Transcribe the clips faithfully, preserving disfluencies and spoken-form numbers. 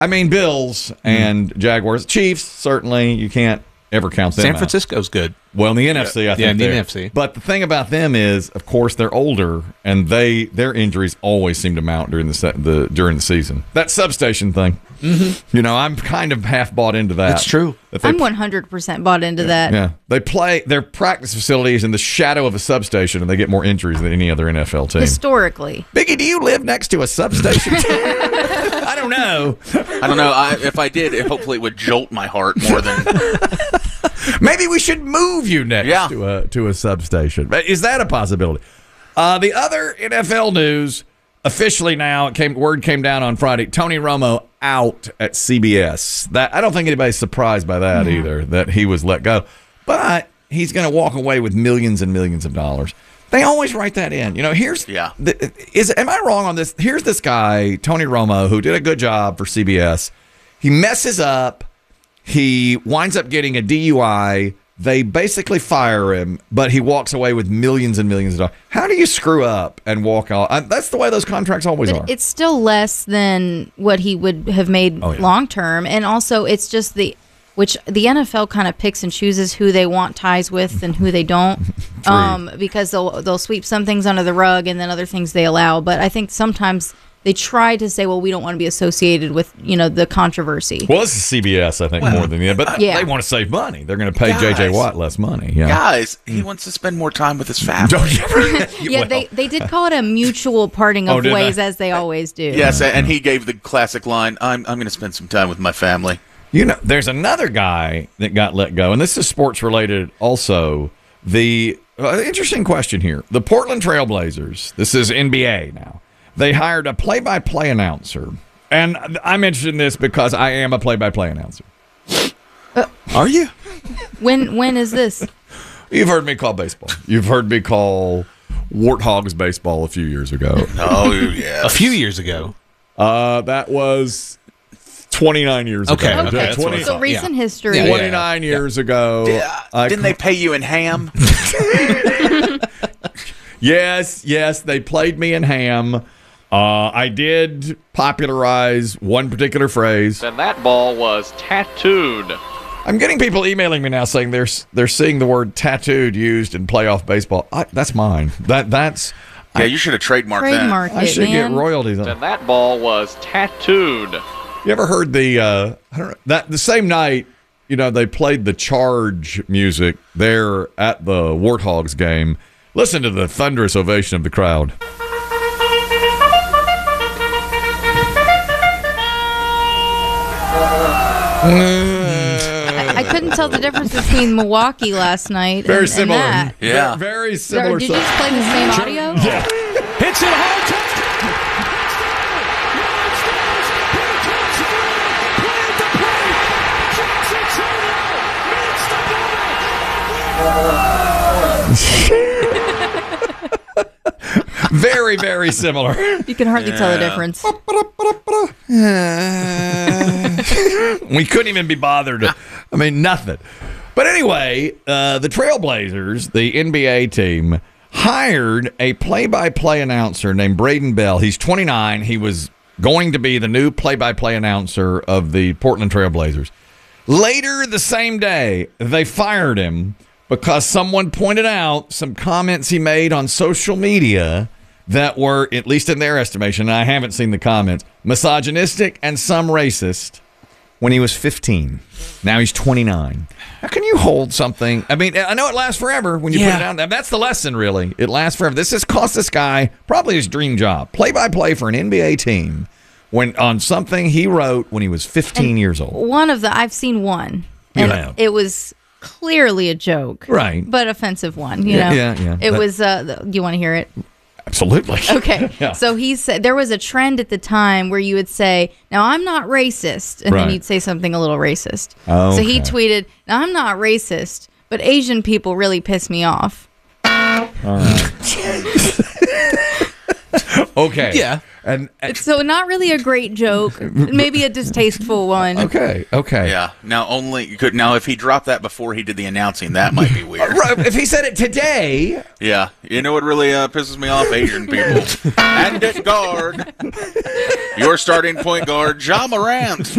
I mean, Bills and Jaguars. Chiefs, certainly, you can't ever count them San out. Francisco's good. Well, in the N F C, I think. Yeah, in the they're- N F C. But the thing about them is, of course, they're older, and they their injuries always seem to mount during the se- the during the season. That substation thing, mm-hmm. you know, I'm kind of half bought into that. That's true. That they- I'm one hundred percent bought into that. Yeah, they play their practice facilities in the shadow of a substation, and they get more injuries than any other N F L team. Historically. Biggie, do you live next to a substation? I don't know. I don't know. I, if I did, it, hopefully it would jolt my heart more than. Maybe we should move you next Yeah. to a to a substation. Is that a possibility? Uh, the other N F L news officially now it came word came down on Friday. Tony Romo out at C B S. That I don't think anybody's surprised by that Mm-hmm. either. That he was let go, but he's going to walk away with millions and millions of dollars. They always write that in. You know, here's Yeah. the, is am I wrong on this? Here's this guy Tony Romo who did a good job for C B S. He messes up. He winds up getting a D U I. They basically fire him, but he walks away with millions and millions of dollars. How do you screw up and walk out? I, that's the way those contracts always But are. it's still less than what he would have made Oh, yeah. long term. And also, it's just the, which the N F L kind of picks and chooses who they want ties with and who they don't. um, because they'll, they'll sweep some things under the rug and then other things they allow. But I think sometimes they try to say, well, we don't want to be associated with, you know, the controversy. Well, this is C B S, I think, more than the but Yeah. they want to save money. They're going to pay J J Guys. Watt less money. Yeah. Guys, he wants to spend more time with his family. Yeah, they, they did call it a mutual parting Oh, of did ways, they? as they always do. Yes, and he gave the classic line, I'm, I'm going to spend some time with my family. You know, there's another guy that got let go, and this is sports related also. The uh, interesting question here. The Portland Trailblazers, this is N B A now. They hired a play-by-play announcer. And I'm interested in this because I am a play-by-play announcer. Are you? When When is this? You've heard me call baseball. You've heard me call Warthogs baseball a few years ago. Oh, yeah. A few years ago. Uh, that was twenty-nine years Okay, ago. okay, that's what I twenty, So thought. recent Yeah. history. Yeah, yeah. twenty-nine years ago. Yeah. I Didn't they pay you in ham? Yes, yes, they played me in Ham. Uh, I did popularize one particular phrase. And that ball was tattooed. I'm getting people emailing me now saying they're they're seeing the word tattooed used in playoff baseball. I, that's mine. That that's Yeah, you should have trademarked Trademark I it, should man. get royalties on. And that ball was tattooed. You ever heard the uh, I don't know, that the same night? You know, they played the Charge music there at the Warthogs game. Listen to the thunderous ovation of the crowd. I, I couldn't tell the difference between Milwaukee last night Very and, similar. and that. Yeah. Very, very Or similar. did you just play the same audio? Hits it hard. Touchdown. Very, very similar. You can hardly tell the difference. We couldn't even be bothered. To, I mean, nothing. But anyway, uh, the Trailblazers, the N B A team, hired a play-by-play announcer named Braden Bell. He's twenty-nine. He was going to be the new play-by-play announcer of the Portland Trailblazers. Later the same day, they fired him because someone pointed out some comments he made on social media that were, at least in their estimation, and I haven't seen the comments, misogynistic and some racist when he was fifteen. Now he's twenty-nine. How can you hold something? I mean, I know it lasts forever when you put Yeah. it out. That's the lesson, really. It lasts forever. This has cost this guy probably his dream job. Play-by-play for an N B A team when on something he wrote when he was fifteen And years old. One of the, I've seen one. You And have. it was clearly a joke. Right. But offensive one, you Yeah, know? yeah, yeah. It That- was, uh, the, you want to hear it? Absolutely. Okay. Yeah. So he said there was a trend at the time where you would say, now I'm not racist. And Right. then you'd say something a little racist. Okay. So he tweeted, now I'm not racist, but Asian people really piss me off. Okay. Yeah. And, and So not really a great joke, maybe a distasteful one. okay, okay. Yeah. Now only you could now if he dropped that before he did the announcing, that might be weird. Right, if he said it today, Yeah. You know what really uh, pisses me off? Asian people. And at guard, your starting point guard, Ja Morant.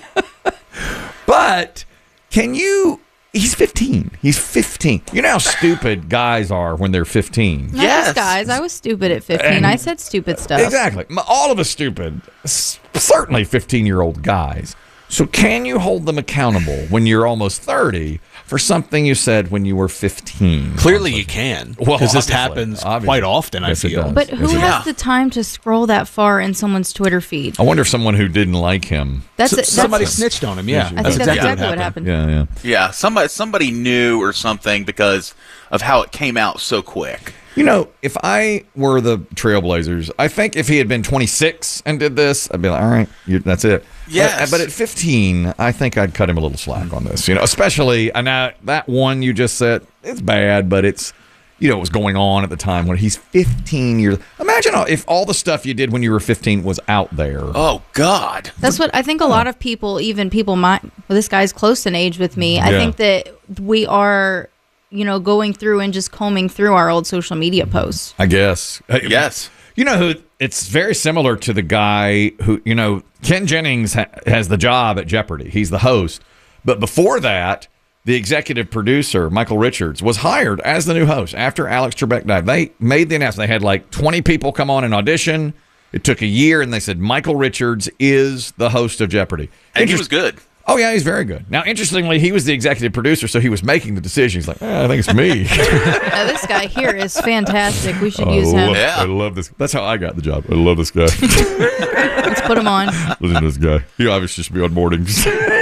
but can you? He's fifteen. He's fifteen. You know how stupid guys are when they're fifteen. Not Yes. just guys. I was stupid at fifteen. And- I said stupid stuff. Exactly. M- All of us stupid. S- Certainly fifteen-year-old guys. So can you hold them accountable when you're almost thirty for something you said when you were fifteen? Clearly, you can. Well, Because this obviously, happens obviously. quite often, Yes, I it feel. does. But who Yes, it has does. the time to scroll that far in someone's Twitter feed? I wonder if someone who didn't like him. That's, So- that's somebody I snitched on him, yeah. I think That's that's exactly, exactly what happened. Yeah, yeah. Yeah. Somebody somebody knew or something because of how it came out so quick. You know, if I were the Trailblazers, I think if he had been twenty-six and did this, I'd be like, all right, you, that's it. Yes. But, but at fifteen, I think I'd cut him a little slack on this. You know, especially, I know that one you just said, it's bad, but it's, you know, what was going on at the time when he's fifteen years. Imagine if all the stuff you did when you were fifteen was out there. Oh God. That's what I think. A lot of people, even people my well, this guy's close in age with me. I Yeah. think that we are, you know, going through and just combing through our old social media posts. I guess. Yes. You know who? It's very similar to the guy who, you know, Ken Jennings ha- has the job at Jeopardy. He's the host. But before that, the executive producer, Michael Richards, was hired as the new host after Alex Trebek died. They made the announcement. They had like twenty people come on and audition. It took a year, and they said Michael Richards is the host of Jeopardy. And he Interest- was good. Oh, yeah, he's very good. Now, interestingly, he was the executive producer, so he was making the decision. He's like, eh, I think it's me. Now, this guy here is fantastic. We should I use him. love, Yeah. I love this. That's how I got the job. I love this guy. Let's put him on. Listen to this guy. He obviously should be on mornings.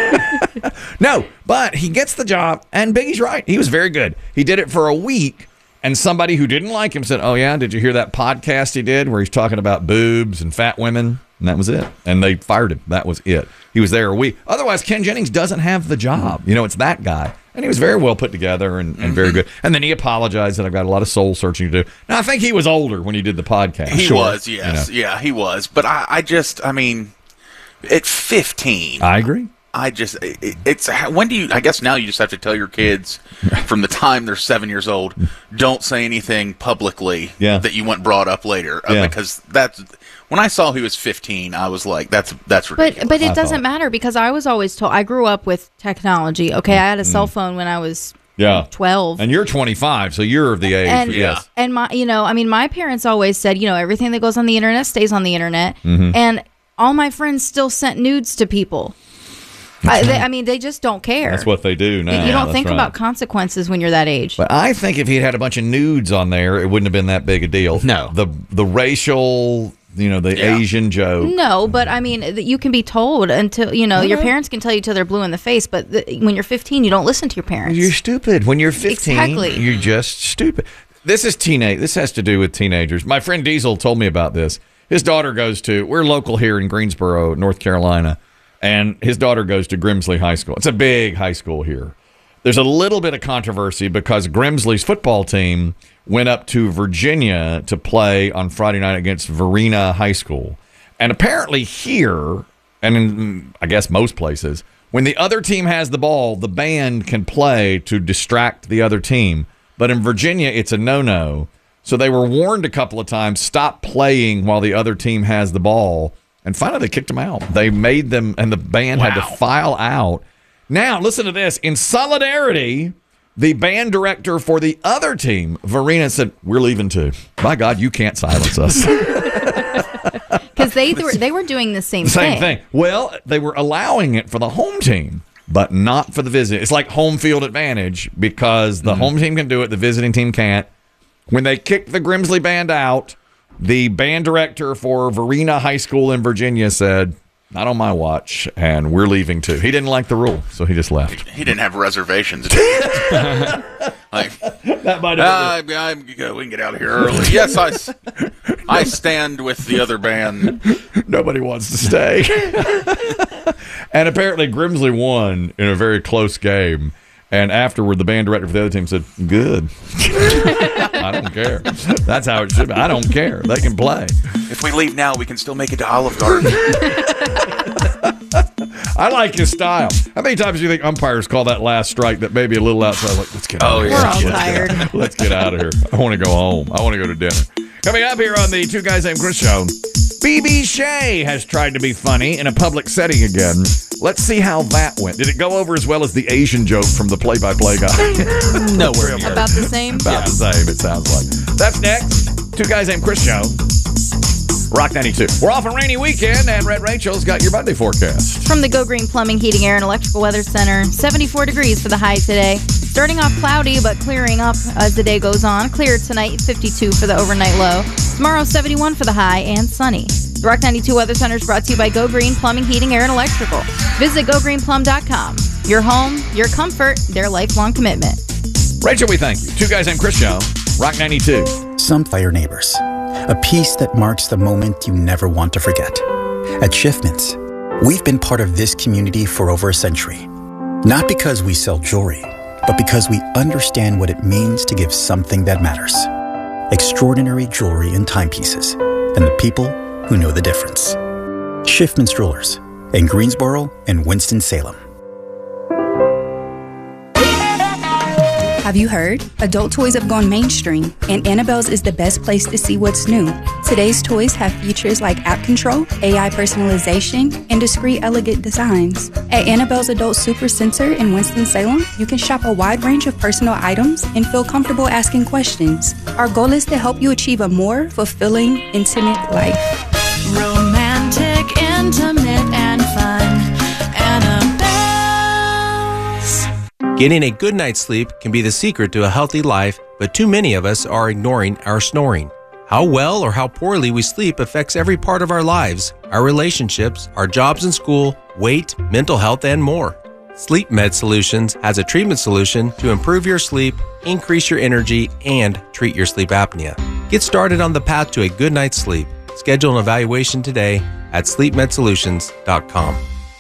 No, but he gets the job, and Biggie's right. He was very good. He did it for a week, and somebody who didn't like him said, oh, yeah, did you hear that podcast he did where he's talking about boobs and fat women? And that was it. And they fired him. That was it. He was there a week. Otherwise, Ken Jennings doesn't have the job. You know, it's that guy. And he was very well put together and, and very good. And then he apologized that I've got a lot of soul searching to do. Now, I think he was older when he did the podcast. He Sure. was, yes. You know. Yeah, he was. But I, I just, I mean, at fifteen, I agree. I just, it, it's, when do you, I guess now you just have to tell your kids from the time they're seven years old, don't say anything publicly Yeah. that you want brought up later. Uh, Yeah. Because that's, when I saw he was fifteen, I was like, that's, that's ridiculous. But but it I doesn't thought. matter because I was always told I grew up with technology. Okay, I had a cell phone when I was Yeah. twelve. And you're twenty-five, so you're of the age. and yes. and my you know I mean my parents always said, you know, everything that goes on the internet stays on the internet, Mm-hmm. and all my friends still sent nudes to people. I, they, I mean, they just don't care. That's what they do now. you, you don't That's think right. about consequences when you're that age. But I think if he had a bunch of nudes on there, it wouldn't have been that big a deal. No. The the racial, you know, the Yeah. Asian joke. No, but I mean, th- you can be told until you know your parents can tell you till they're blue in the face. But th- when you're fifteen, you don't listen to your parents. You're stupid. When you're fifteen, Exactly. you're just stupid. This is teenage. This has to do with teenagers. My friend Diesel told me about this. His daughter goes to, we're local here in Greensboro, North Carolina, and his daughter goes to Grimsley High School. It's a big high school here. There's a little bit of controversy because Grimsley's football team went up to Virginia to play on Friday night against Verena High School. And apparently here, and in, I guess most places, when the other team has the ball, the band can play to distract the other team. But in Virginia, it's a no-no. So they were warned a couple of times, stop playing while the other team has the ball. And finally, they kicked them out. They made them, and the band had to file out. Now, listen to this. In solidarity, the band director for the other team, Verena, said, we're leaving too. By God, you can't silence us. Because they were they were doing the same, Same thing. Well, they were allowing it for the home team, but not for the visit. It's like home field advantage because the home team can do it, the visiting team can't. When they kicked the Grimsley band out, the band director for Verena High School in Virginia said, not on my watch, and we're leaving too. He didn't like the rule, so he just left. He didn't have reservations. like, That might uh, I'm, we can get out of here early. Yes, I, s- I stand with the other band. Nobody wants to stay. And apparently Grimsley won in a very close game. And afterward, the band director for the other team said, good. I don't care. That's how it should be. I don't care. They can play. If we leave now, we can still make it to Olive Garden. I like his style. How many times do you think umpires call that last strike that may be a little outside? Like, let's get out Oh, of here. yeah. We're all Let's tired. Get, let's get out of here. I want to go home. I want to go to dinner. Coming up here on the Two Guys Named Chris show, B B Shea has tried to be funny in a public setting again. Let's see how that went. Did it go over as well as the Asian joke from the play-by-play guy? Nowhere near. About the same. About the same, it sounds like. That's next. Two Guys Named Chris show. Rock ninety-two. We're off a rainy weekend, and Red Rachel's got your Monday forecast. From the Go Green Plumbing, Heating, Air, and Electrical Weather Center, seventy-four degrees for the high today. Starting off cloudy, but clearing up as the day goes on. Clear tonight, fifty-two for the overnight low. Tomorrow, seventy-one for the high and sunny. The Rock ninety-two Weather Center is brought to you by Go Green Plumbing, Heating, Air, and Electrical. Visit go green plum dot com. Your home, your comfort, their lifelong commitment. Rachel, we thank you. Two Guys Named Chris show. Rock ninety-two. Some fire neighbors. A piece that marks the moment you never want to forget. At Schiffman's, we've been part of this community for over a century. Not because we sell jewelry, but because we understand what it means to give something that matters. Extraordinary jewelry and timepieces, and the people who know the difference. Schiffman's Jewelers in Greensboro and Winston-Salem. Have you heard? Adult toys have gone mainstream, and Annabelle's is the best place to see what's new. Today's toys have features like app control, A I personalization, and discreet, elegant designs. At Annabelle's Adult Super Center in Winston-Salem, you can shop a wide range of personal items and feel comfortable asking questions. Our goal is to help you achieve a more fulfilling, intimate life. Romantic, intimate, and fun. Annabelle's. Getting a good night's sleep can be the secret to a healthy life, but too many of us are ignoring our snoring. How well or how poorly we sleep affects every part of our lives, our relationships, our jobs and school, weight, mental health, and more. Sleep Med Solutions has a treatment solution to improve your sleep, increase your energy, and treat your sleep apnea. Get started on the path to a good night's sleep. Schedule an evaluation today at sleep med solutions dot com.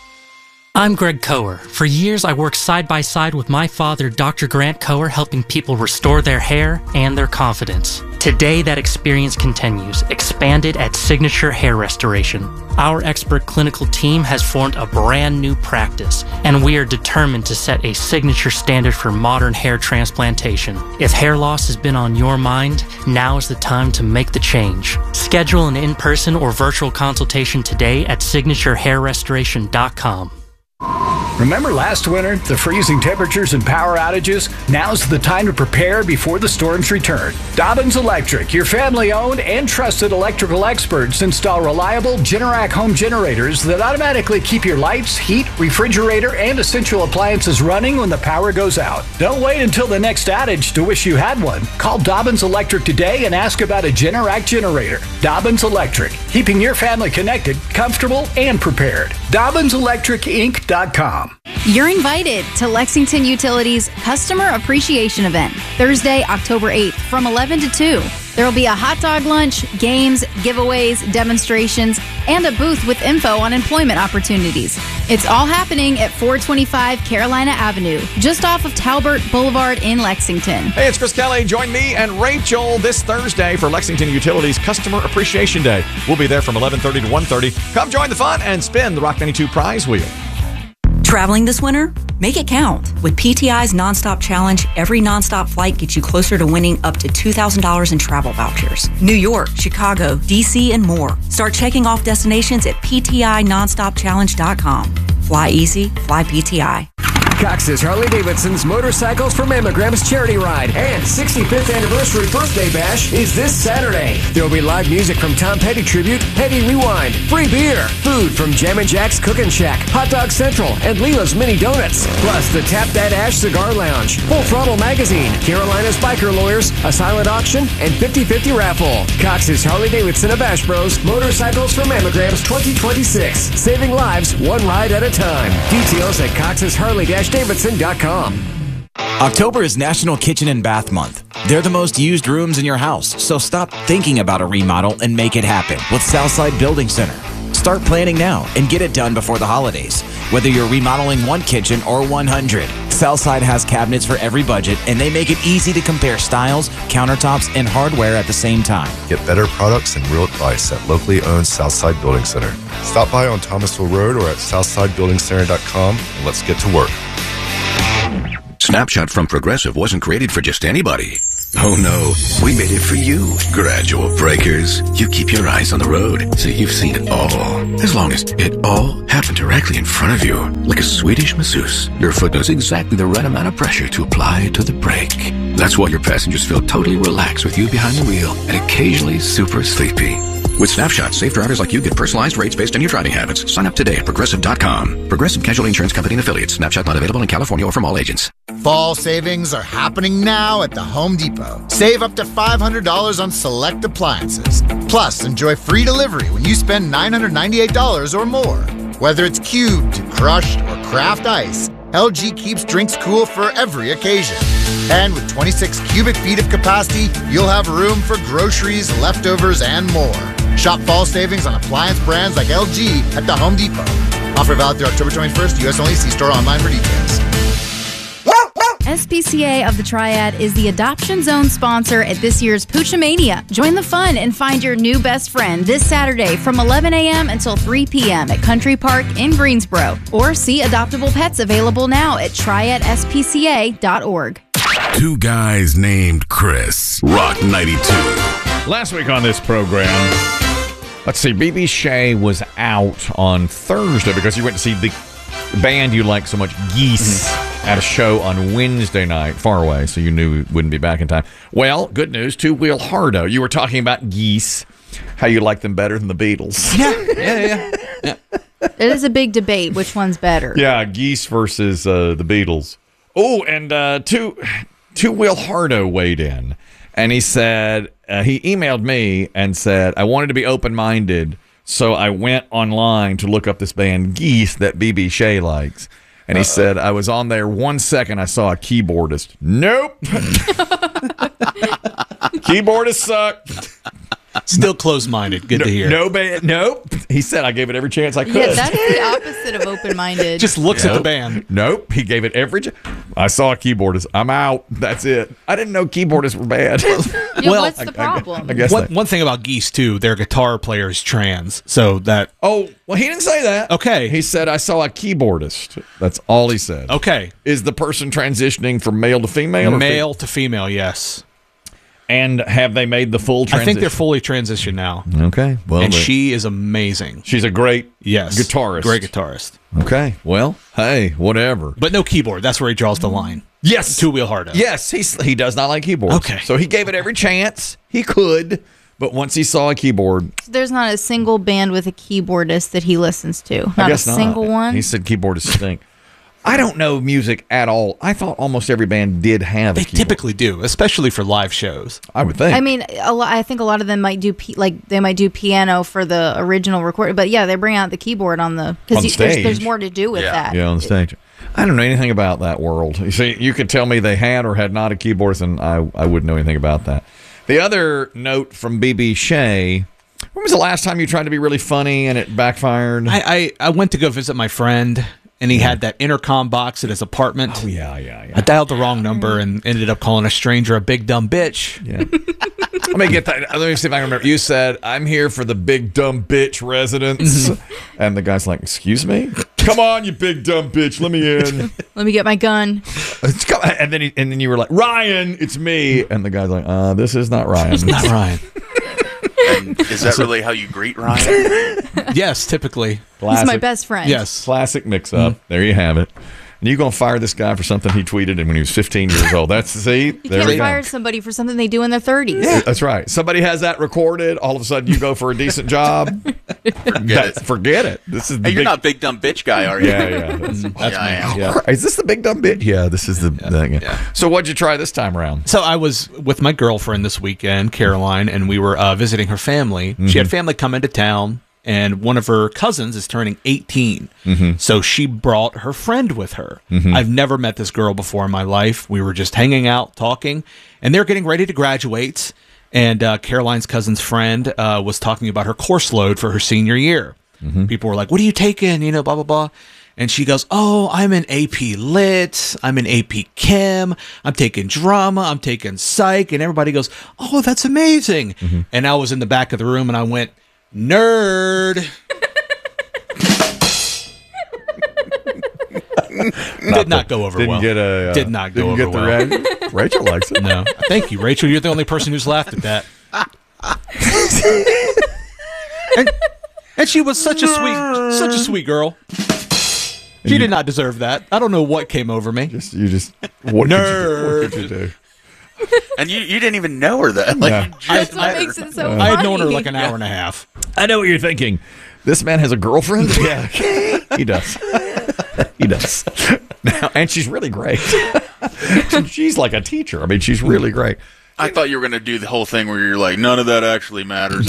I'm Greg Coher. For years, I worked side by side with my father, Doctor Grant Coher, helping people restore their hair and their confidence. Today, that experience continues, expanded at Signature Hair Restoration. Our expert clinical team has formed a brand new practice, and we are determined to set a signature standard for modern hair transplantation. If hair loss has been on your mind, now is the time to make the change. Schedule an in-person or virtual consultation today at signature hair restoration dot com. Remember last winter, the freezing temperatures and power outages? Now's the time to prepare before the storms return. Dobbins Electric, your family-owned and trusted electrical experts, install reliable Generac home generators that automatically keep your lights, heat, refrigerator, and essential appliances running when the power goes out. Don't wait until the next outage to wish you had one. Call Dobbins Electric today and ask about a Generac generator. Dobbins Electric, keeping your family connected, comfortable, and prepared. Dobbins Electric Inc dot com. You're invited to Lexington Utilities Customer Appreciation Event, Thursday, October eighth, from eleven to two. There will be a hot dog lunch, games, giveaways, demonstrations, and a booth with info on employment opportunities. It's all happening at four twenty-five Carolina Avenue, just off of Talbert Boulevard in Lexington. Hey, it's Chris Kelly. Join me and Rachel this Thursday for Lexington Utilities Customer Appreciation Day. We'll be there from eleven thirty to one thirty. Come join the fun and spin the Rock ninety-two prize wheel. Traveling this winter? Make it count. With P T I's Nonstop Challenge, every nonstop flight gets you closer to winning up to two thousand dollars in travel vouchers. New York, Chicago, D C, and more. Start checking off destinations at P T I nonstop challenge dot com. Fly easy, fly P T I. Cox's Harley-Davidson's Motorcycles for Mammograms charity ride and sixty-fifth anniversary birthday bash is this Saturday. There will be live music from Tom Petty Tribute, Petty Rewind, free beer, food from Jam and Jack's Cookin' Shack, Hot Dog Central, and Leela's Mini Donuts, plus the Tap That Ash Cigar Lounge, Full Throttle Magazine, Carolina's Biker Lawyers, a silent auction, and fifty-fifty raffle. Cox's Harley-Davidson of Bash Bros, Motorcycles for Mammograms twenty twenty-six, saving lives one ride at a time. Details at cox's harley davidson dot com. October is National Kitchen and Bath Month. They're the most used rooms in your house, so stop thinking about a remodel and make it happen with Southside Building Center. Start planning now and get it done before the holidays. Whether you're remodeling one kitchen or one hundred, Southside has cabinets for every budget, and they make it easy to compare styles, countertops, and hardware at the same time. Get better products and real advice at locally owned Southside Building Center. Stop by on Thomasville Road or at southside building center dot com and let's get to work. Snapshot from Progressive wasn't created for just anybody. Oh no, we made it for you, gradual breakers. You keep your eyes on the road, so you've seen it all. As long as it all happened directly in front of you, like a Swedish masseuse, your foot knows exactly the right amount of pressure to apply to the brake. That's why your passengers feel totally relaxed with you behind the wheel and occasionally super sleepy. With Snapshot, safe drivers like you get personalized rates based on your driving habits. Sign up today at Progressive dot com. Progressive Casualty Insurance Company and Affiliates. Snapshot not available in California or from all agents. Fall savings are happening now at the Home Depot. Save up to five hundred dollars on select appliances. Plus, enjoy free delivery when you spend nine hundred ninety-eight dollars or more. Whether it's cubed, crushed, or craft ice, L G keeps drinks cool for every occasion. And with twenty-six cubic feet of capacity, you'll have room for groceries, leftovers, and more. Shop fall savings on appliance brands like L G at the Home Depot. Offer valid through October twenty-first. U S only. See store online for details. S P C A of the Triad is the Adoption Zone sponsor at this year's Poochomania. Join the fun and find your new best friend this Saturday from eleven a.m. until three p.m. at Country Park in Greensboro. Or see adoptable pets available now at triad s p c a dot org. Two guys named Chris. Rock ninety-two. Last week on this program, let's see, B B Shea was out on Thursday because you went to see the band you like so much, Geese, mm-hmm. at a show on Wednesday night, far away, so you knew we wouldn't be back in time. Well, good news, Two Wheel Hardo. You were talking about Geese, how you like them better than the Beatles. Yeah, yeah, yeah. yeah. It is a big debate which one's better. Yeah, Geese versus uh, the Beatles. Oh, and uh, Two, Two Wheel Hardo weighed in, and he said, uh, he emailed me and said, I wanted to be open-minded, so I went online to look up this band Geese that B B Shea likes. And he Uh-oh. said, I was on there one second, I saw a keyboardist. Nope. Keyboardists suck. Still closed-minded. Good no, to hear. No band. Nope. He said I gave it every chance I could. Yeah, that's the opposite of open-minded. Just looks nope. at the band. Nope. He gave it every chance. I saw a keyboardist. I'm out. That's it. I didn't know keyboardists were bad. Yeah, well, what's the problem? I, I, I guess one, one thing about Geese, too, their guitar player is trans. So that... Oh, well, he didn't say that. Okay. He said, I saw a keyboardist. That's all he said. Okay. Is the person transitioning from male to female? Male or to female, yes. And have they made the full transition? I think they're fully transitioned now. Okay. Well, and they, she is amazing. She's a great yes. guitarist. Great guitarist. Okay. Well, hey, whatever. But no keyboard. That's where he draws the line. Yes. Two-wheel Hardo. Yes. He's, he does not like keyboards. Okay. So he gave it every chance he could. But once he saw a keyboard... There's not a single band with a keyboardist that he listens to. Not I guess a not. single one? He said keyboardists stink. I don't know music at all. I thought almost every band did have they a keyboard. typically do, especially for live shows. I would think. I mean, a lo- I think a lot of them might do p- like they might do piano for the original recording, but yeah, they bring out the keyboard on the because the there's, there's more to do with yeah. that. Yeah, on the stage. I don't know anything about that world. You see, you could tell me they had or had not a keyboardist, and I I wouldn't know anything about that. The other note from B B Shea. When was the last time you tried to be really funny and it backfired? I I, I went to go visit my friend. And he yeah. had that intercom box at his apartment. Oh, yeah, yeah, yeah. I dialed the wrong number and ended up calling a stranger a big dumb bitch. Yeah. Let me get that. Let me see if I can remember. You said, I'm here for the big dumb bitch residents. And the guy's like, excuse me? Come on, you big dumb bitch. Let me in. Let me get my gun. And then he, and then you were like, Ryan, it's me. And the guy's like, uh, this is not Ryan. It's not Ryan. And is that really how you greet Ryan? Yes, typically. Classic. He's my best friend. Yes. Classic mix-up. Mm. There you have it. And you're going to fire this guy for something he tweeted when he was fifteen years old. That's, see? You there can't we fire go. somebody for something they do in their thirties. Yeah, that's right. Somebody has that recorded. All of a sudden, you go for a decent job. Forget that, it. Forget it. This is the hey, you're big, not big dumb bitch guy, are you? Yeah, yeah. That's, That's yeah, me. yeah. Is this the big dumb bitch? Yeah, this is the yeah, thing. Yeah. Yeah. So what'd you try this time around? So I was with my girlfriend this weekend, Caroline, and we were uh, visiting her family. Mm-hmm. She had family come into town. And one of her cousins is turning eighteen. Mm-hmm. So she brought her friend with her. Mm-hmm. I've never met this girl before in my life. We were just hanging out, talking, and they're getting ready to graduate. And uh, Caroline's cousin's friend uh, was talking about her course load for her senior year. Mm-hmm. People were like, what are you taking? You know, blah, blah, blah. And she goes, oh, I'm in A P Lit, I'm in A P Chem, I'm taking drama, I'm taking psych. And everybody goes, oh, that's amazing. Mm-hmm. And I was in the back of the room and I went, nerd. Did not go over didn't well. Get a, uh, Did not go didn't over get the well. reaction. Rachel likes it. No. Thank you, Rachel. You're the only person who's laughed at that. and, and she was such a sweet, such a sweet girl. She you, did not deserve that. I don't know what came over me. Just you just what nerd. Could you, what could you do? And you, you didn't even know her that. Like, yeah. you just That's what makes it so uh, funny. I had known her like an hour and a half. I know what you're thinking. This man has a girlfriend? Yeah, he does. He does. Now, and she's really great. She's like a teacher. I mean, she's really great. I thought you were going to do the whole thing where you're like, none of that actually matters.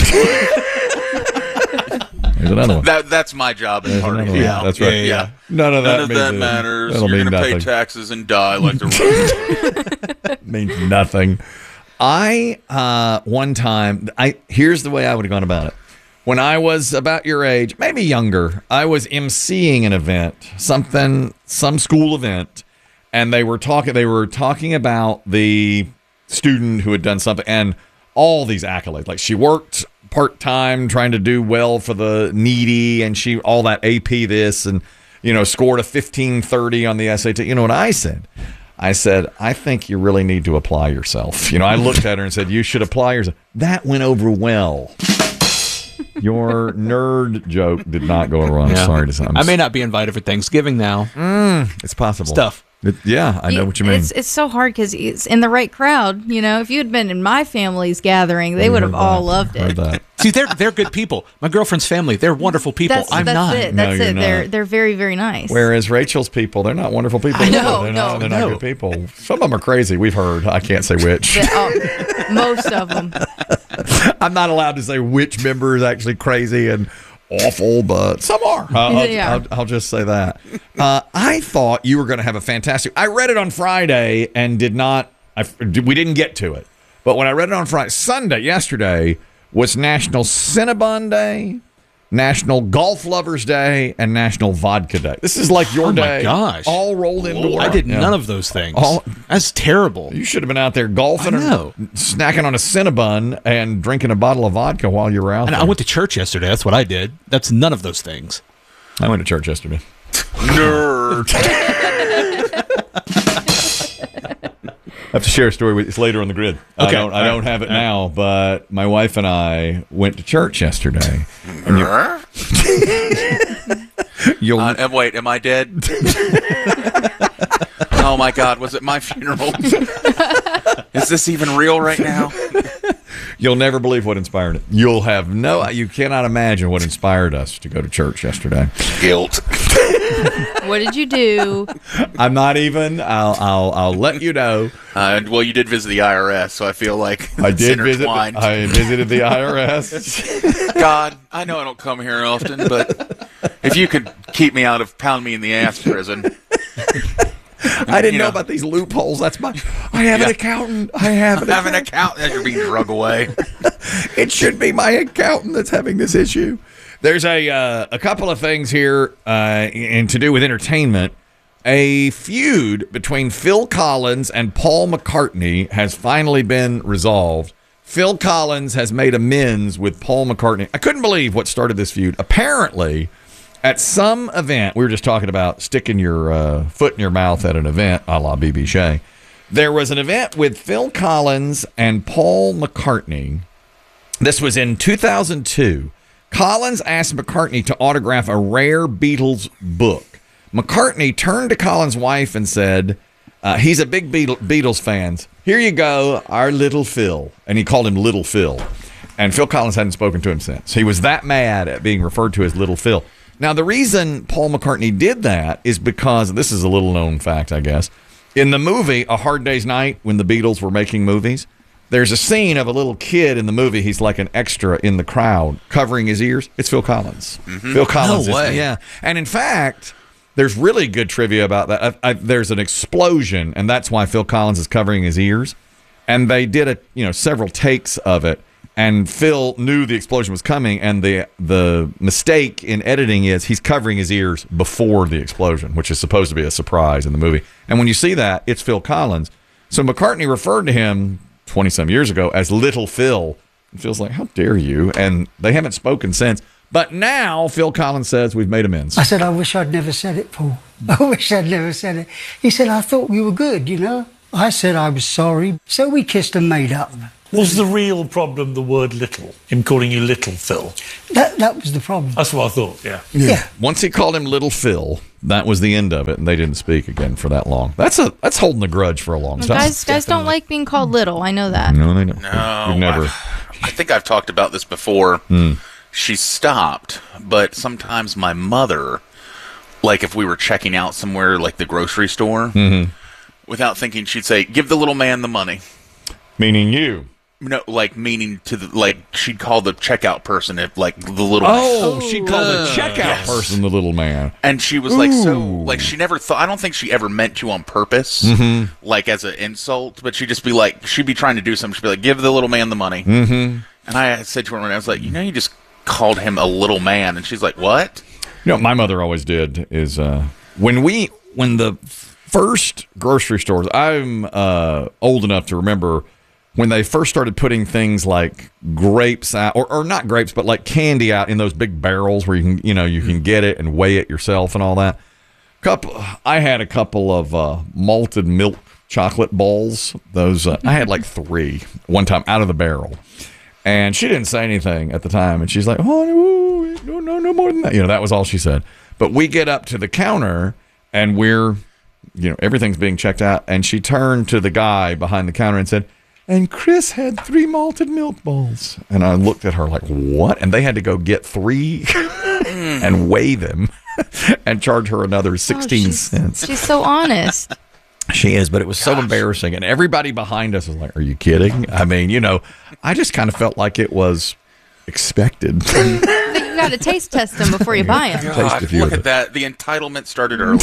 There's another one. That, that's my job in party. Yeah, that's right. Yeah, yeah. None of that, none of that means matters. That'll You're mean going to pay nothing. taxes and die like the rest. Means nothing. I, uh, one time, I here's the way I would have gone about it. When I was about your age, maybe younger, I was emceeing an event, something, some school event, and they were talking. They were talking about the student who had done something, and all these accolades. Like she worked part time, trying to do well for the needy, and she all that A P this, and you know, scored a fifteen thirty on the S A T. You know what I said? I said, I think you really need to apply yourself. You know, I looked at her and said, you should apply yourself. That went over well. Your nerd joke did not go over. I'm Yeah. sorry to say. I'm I may not be invited for Thanksgiving now. Mm, it's possible. Stuff. It, yeah, I know what you mean. It's it's so hard because it's in the right crowd. You know, if you had been in my family's gathering, they You would have heard all that. loved Heard it. that. See, they're they're good people. My girlfriend's family, they're wonderful people. That's, I'm that's not. it. No, That's you're it. They're not. they're very very nice. Whereas Rachel's people, they're not wonderful people. I know, They're no, not, they're no. not good people. Some of them are crazy. We've heard. I can't say which. The- oh, most of them. I'm not allowed to say which member is actually crazy and awful, but some are. Uh, I'll, They are. I'll, I'll just say that. Uh, I thought you were going to have a fantastic. I read it on Friday and did not. I, we didn't get to it, but when I read it on Friday, Sunday, yesterday was National Cinnabon Day, National Golf Lovers Day, and National Vodka Day. This is like your Oh, my day, gosh. all rolled into one. I did Yeah. none of those things. All- That's terrible. You should have been out there golfing I know. and snacking on a Cinnabon and drinking a bottle of vodka while you were out And there. I went to church yesterday. That's what I did. That's none of those things. I went to church yesterday. Nerd. I have to share a story with you. It's later on the grid. I Okay. don't, I don't have it now, but my wife and I went to church yesterday. And you, you'll, Uh, and wait, am I dead? Oh my God, was it my funeral? Is this even real right now? you'll never believe what inspired it. You'll have no, you cannot imagine what inspired us to go to church yesterday. Guilt. What did you do? I'm not even. I'll, I'll, I'll let you know. Uh, well, you did visit the I R S, so I feel like I it's did visit. intertwined. I visited the I R S. God, I know I don't come here often, but if you could keep me out of pound me in the ass prison. I didn't You know, know. about these loopholes. That's my. I have an Yeah. accountant. I have an I have an account that you're being drug away. It should be my accountant that's having this issue. There's a uh, a couple of things here, uh, and to do with entertainment. A feud between Phil Collins and Paul McCartney has finally been resolved. Phil Collins has made amends with Paul McCartney. I couldn't believe what started this feud. Apparently, at some event, we were just talking about sticking your uh, foot in your mouth at an event, a la B B Shea. There was an event with Phil Collins and Paul McCartney. This was in two thousand two. Collins asked McCartney to autograph a rare Beatles book. McCartney turned to Collins' wife and said, uh, he's a big Beatle- Beatles fan. Here you go, our little Phil. And he called him Little Phil. And Phil Collins hadn't spoken to him since. He was that mad at being referred to as Little Phil. Now, the reason Paul McCartney did that is because, this is a little known fact, I guess. In the movie A Hard Day's Night, when the Beatles were making movies, there's a scene of a little kid in the movie. He's like an extra in the crowd covering his ears. It's Phil Collins. Mm-hmm. Phil Collins. No is- way. yeah. And in fact, there's really good trivia about that. I, I, there's an explosion, and that's why Phil Collins is covering his ears. And they did a, you know, several takes of it. And Phil knew the explosion was coming, and the the mistake in editing is he's covering his ears before the explosion, which is supposed to be a surprise in the movie. And when you see that, it's Phil Collins. So McCartney referred to him twenty-some years ago as Little Phil. And Phil's like, how dare you? And they haven't spoken since. But now Phil Collins says we've made amends. I said, I wish I'd never said it, Paul. I wish I'd never said it. He said, I thought we were good, you know? I said I was sorry. So we kissed and made up. Was the real problem the word little, him calling you Little Phil? That that was the problem. That's what I thought, yeah. Yeah. Once he called him Little Phil, that was the end of it, and they didn't speak again for that long. That's a that's holding a grudge for a long Well, time. guys, guys don't like being called little. I know that. No, they don't. No, We've never. I, I think I've talked about this before. Hmm. She stopped, but sometimes my mother, like if we were checking out somewhere, like the grocery store, Mhm. without thinking, she'd say, "Give the little man the money." Meaning you. No, like meaning to the like she'd call the checkout person if like the little Oh, man. she'd call the checkout Yes. person the little man. And she was like so Ooh. like she never thought I don't think she ever meant to on purpose, Mhm. like as an insult, but she'd just be like she'd be trying to do something, she'd be like, "Give the little man the money." Mhm. And I said to her when I was like, "You know, you just called him a little man," and she's like, "What?" You know what my mother always did is uh, when we when the first grocery stores. I'm uh, old enough to remember when they first started putting things like grapes out, or, or not grapes, but like candy out in those big barrels where you can you know you can get it and weigh it yourself and all that. Couple, I had a couple of uh, malted milk chocolate balls. Those uh, I had like three one time out of the barrel. And she didn't say anything at the time. And she's like, oh, no, no, no more than that. You know, that was all she said. But we get up to the counter and we're, you know, everything's being checked out. And she turned to the guy behind the counter and said, and Chris had three malted milk balls. And I looked at her like, what? And they had to go get three and weigh them and charge her another sixteen Oh, she's- cents. She's so honest. She is, but it was so embarrassing. And everybody behind us was like, are you kidding? I mean, you know, I just kind of felt like it was expected. But you got to taste test them before you buy them. Taste a few Look of at it. that. The entitlement started early.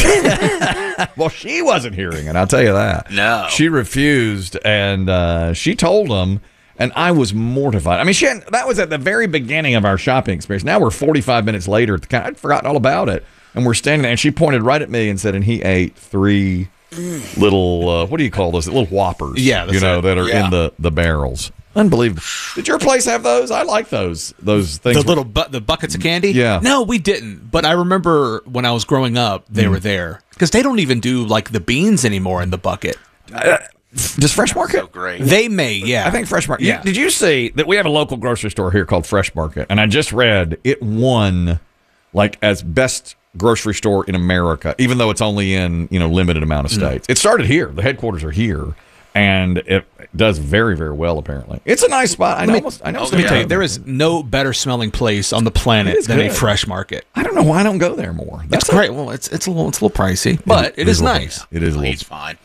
Well, she wasn't hearing it, I'll tell you that. No. She refused, and uh, she told them, and I was mortified. I mean, she hadn't, that was at the very beginning of our shopping experience. Now we're forty-five minutes later at the counter. I'd forgotten all about it. And we're standing there, and she pointed right at me and said, and he ate three little, uh, what do you call those? Little Whoppers. Yeah, that's you know, it. that are Yeah. in the, the barrels. Unbelievable. Did your place have those? I like those. Those things. The little bu- the buckets of candy? Yeah. No, we didn't. But I remember when I was growing up, they Mm. were there. Because they don't even do, like, the beans anymore in the bucket. Uh, does Fresh Market? So great. They may, yeah. I think Fresh Market. Yeah. You- did you see that we have a local grocery store here called Fresh Market? And I just read it won like as best grocery store in America, even though it's only in, you know, limited amount of states. It started here. The headquarters are here. And it does very, very well, apparently. It's a nice spot. I Let me- know. I know. Let me tell you, there is no better smelling place on the planet It is than a good. Fresh Market. I don't know why I don't go there more. It's great. Well, it's it's a little it's a little pricey, but it is a little- nice. It is a little. He's fine.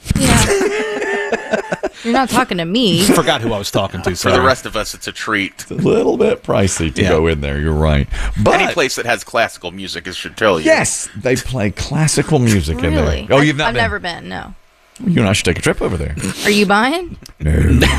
You're not talking to me. Forgot who I was talking to. For the rest of us, it's a treat. It's a little bit pricey to Yeah. go in there. You're right. But Any place that has classical music, it should tell you. yes, they play classical music in Really? there. Oh, you've not I've been? never been, no. You and I should take a trip over there. Are you buying? No,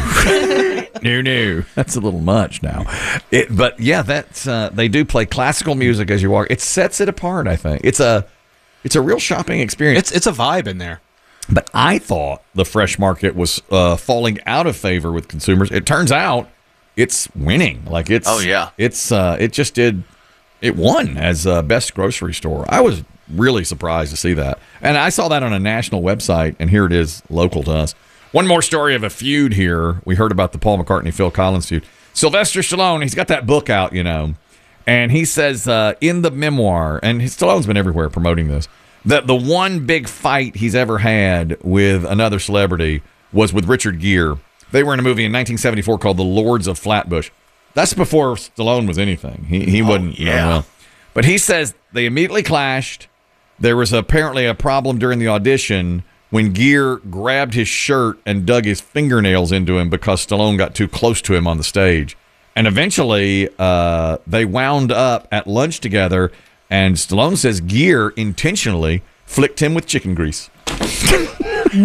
no, no. That's a little much now. It, but yeah, that's uh, they do play classical music as you walk. It sets it apart. I think it's a it's a real shopping experience. It's it's a vibe in there. But I thought the Fresh Market was uh, falling out of favor with consumers. It turns out it's winning. Like it's Oh, yeah. it's uh, it just did it won as uh, best grocery store. I was really surprised to see that, and I saw that on a national website, and here it is local to us. One more story of a feud here. We heard about the Paul McCartney Phil Collins feud. Sylvester Stallone, he's got that book out, you know, and he says uh, in the memoir, and Stallone's been everywhere promoting this, that the one big fight he's ever had with another celebrity was with Richard Gere. They were in a movie in nineteen seventy-four called The Lords of Flatbush. That's before Stallone was anything. He he wasn't you know, yeah. well. But he says they immediately clashed. There was apparently a problem during the audition when Gere grabbed his shirt and dug his fingernails into him because Stallone got too close to him on the stage. And eventually, uh, they wound up at lunch together, and Stallone says Gere intentionally flicked him with chicken grease.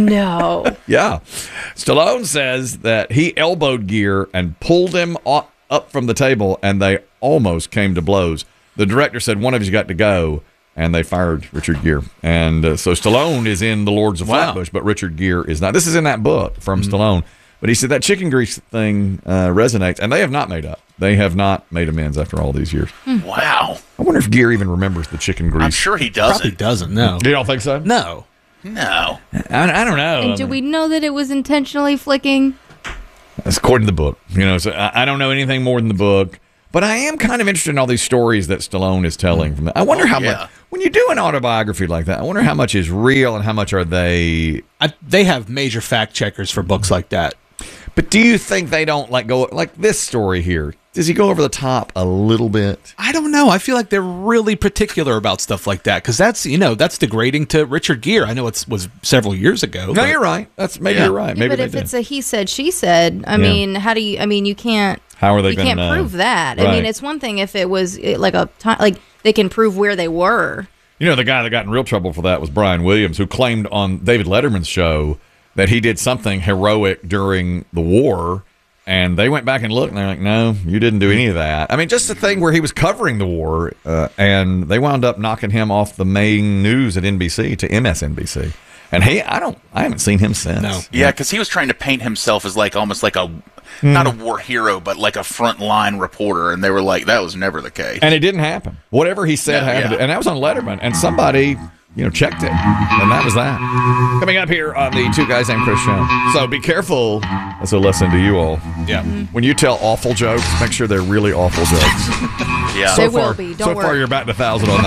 No. Yeah. Stallone says that he elbowed Gere and pulled him o- up from the table, and they almost came to blows. The director said, one of you's got to go, and they fired Richard Gere. And uh, so Stallone is in The Lords of Wow. Flatbush, but Richard Gere is not. This is in that book from Mm-hmm. Stallone. But he said that chicken grease thing uh, resonates, and they have not made up. They have not made amends after all these years. Wow. I wonder if Gere even remembers the chicken grease. I'm sure he doesn't. Probably doesn't, no. You don't think so? No. No. I, I don't know. And do we know that it was intentionally flicking? That's according to the book. You know, so I, I don't know anything more than the book. But I am kind of interested in all these stories that Stallone is telling from that. I wonder Oh, how yeah. much, when you do an autobiography like that, I wonder how much is real and how much are they. I, they have major fact checkers for books like that. But do you think they don't like go like this story here? Does he go over the top a little bit? I don't know. I feel like they're really particular about stuff like that because that's, you know, that's degrading to Richard Gere. I know it was several years ago. No, but- you're right. That's maybe Yeah. you're right. Yeah, Maybe but they if did. it's a he said, she said, I Yeah. mean, how do you, I mean, you can't, How are they you gonna can't know? prove that. I Right. mean, it's one thing if it was eh, like a time, like they can prove where they were. You know, the guy that got in real trouble for that was Brian Williams, who claimed on David Letterman's show that he did something heroic during the war. And they went back and looked, and they're like, no, you didn't do any of that. I mean, just the thing where he was covering the war, uh, and they wound up knocking him off the main news at N B C to M S N B C. And he, I don't, I haven't seen him since. No. Yeah, because he was trying to paint himself as like almost like a, Hmm. not a war hero, but like a frontline reporter, and they were like, that was never the case. And it didn't happen. Whatever he said Yeah, happened. yeah. And that was on Letterman. And somebody, you know, checked it. And that was that. Coming up here on the Two Guys Named Chris show. So be careful as a lesson to you all. Yeah. When you tell awful jokes, make sure they're really awful jokes. Yeah. So They far, will be. Don't so far, worry. you're batting a thousand on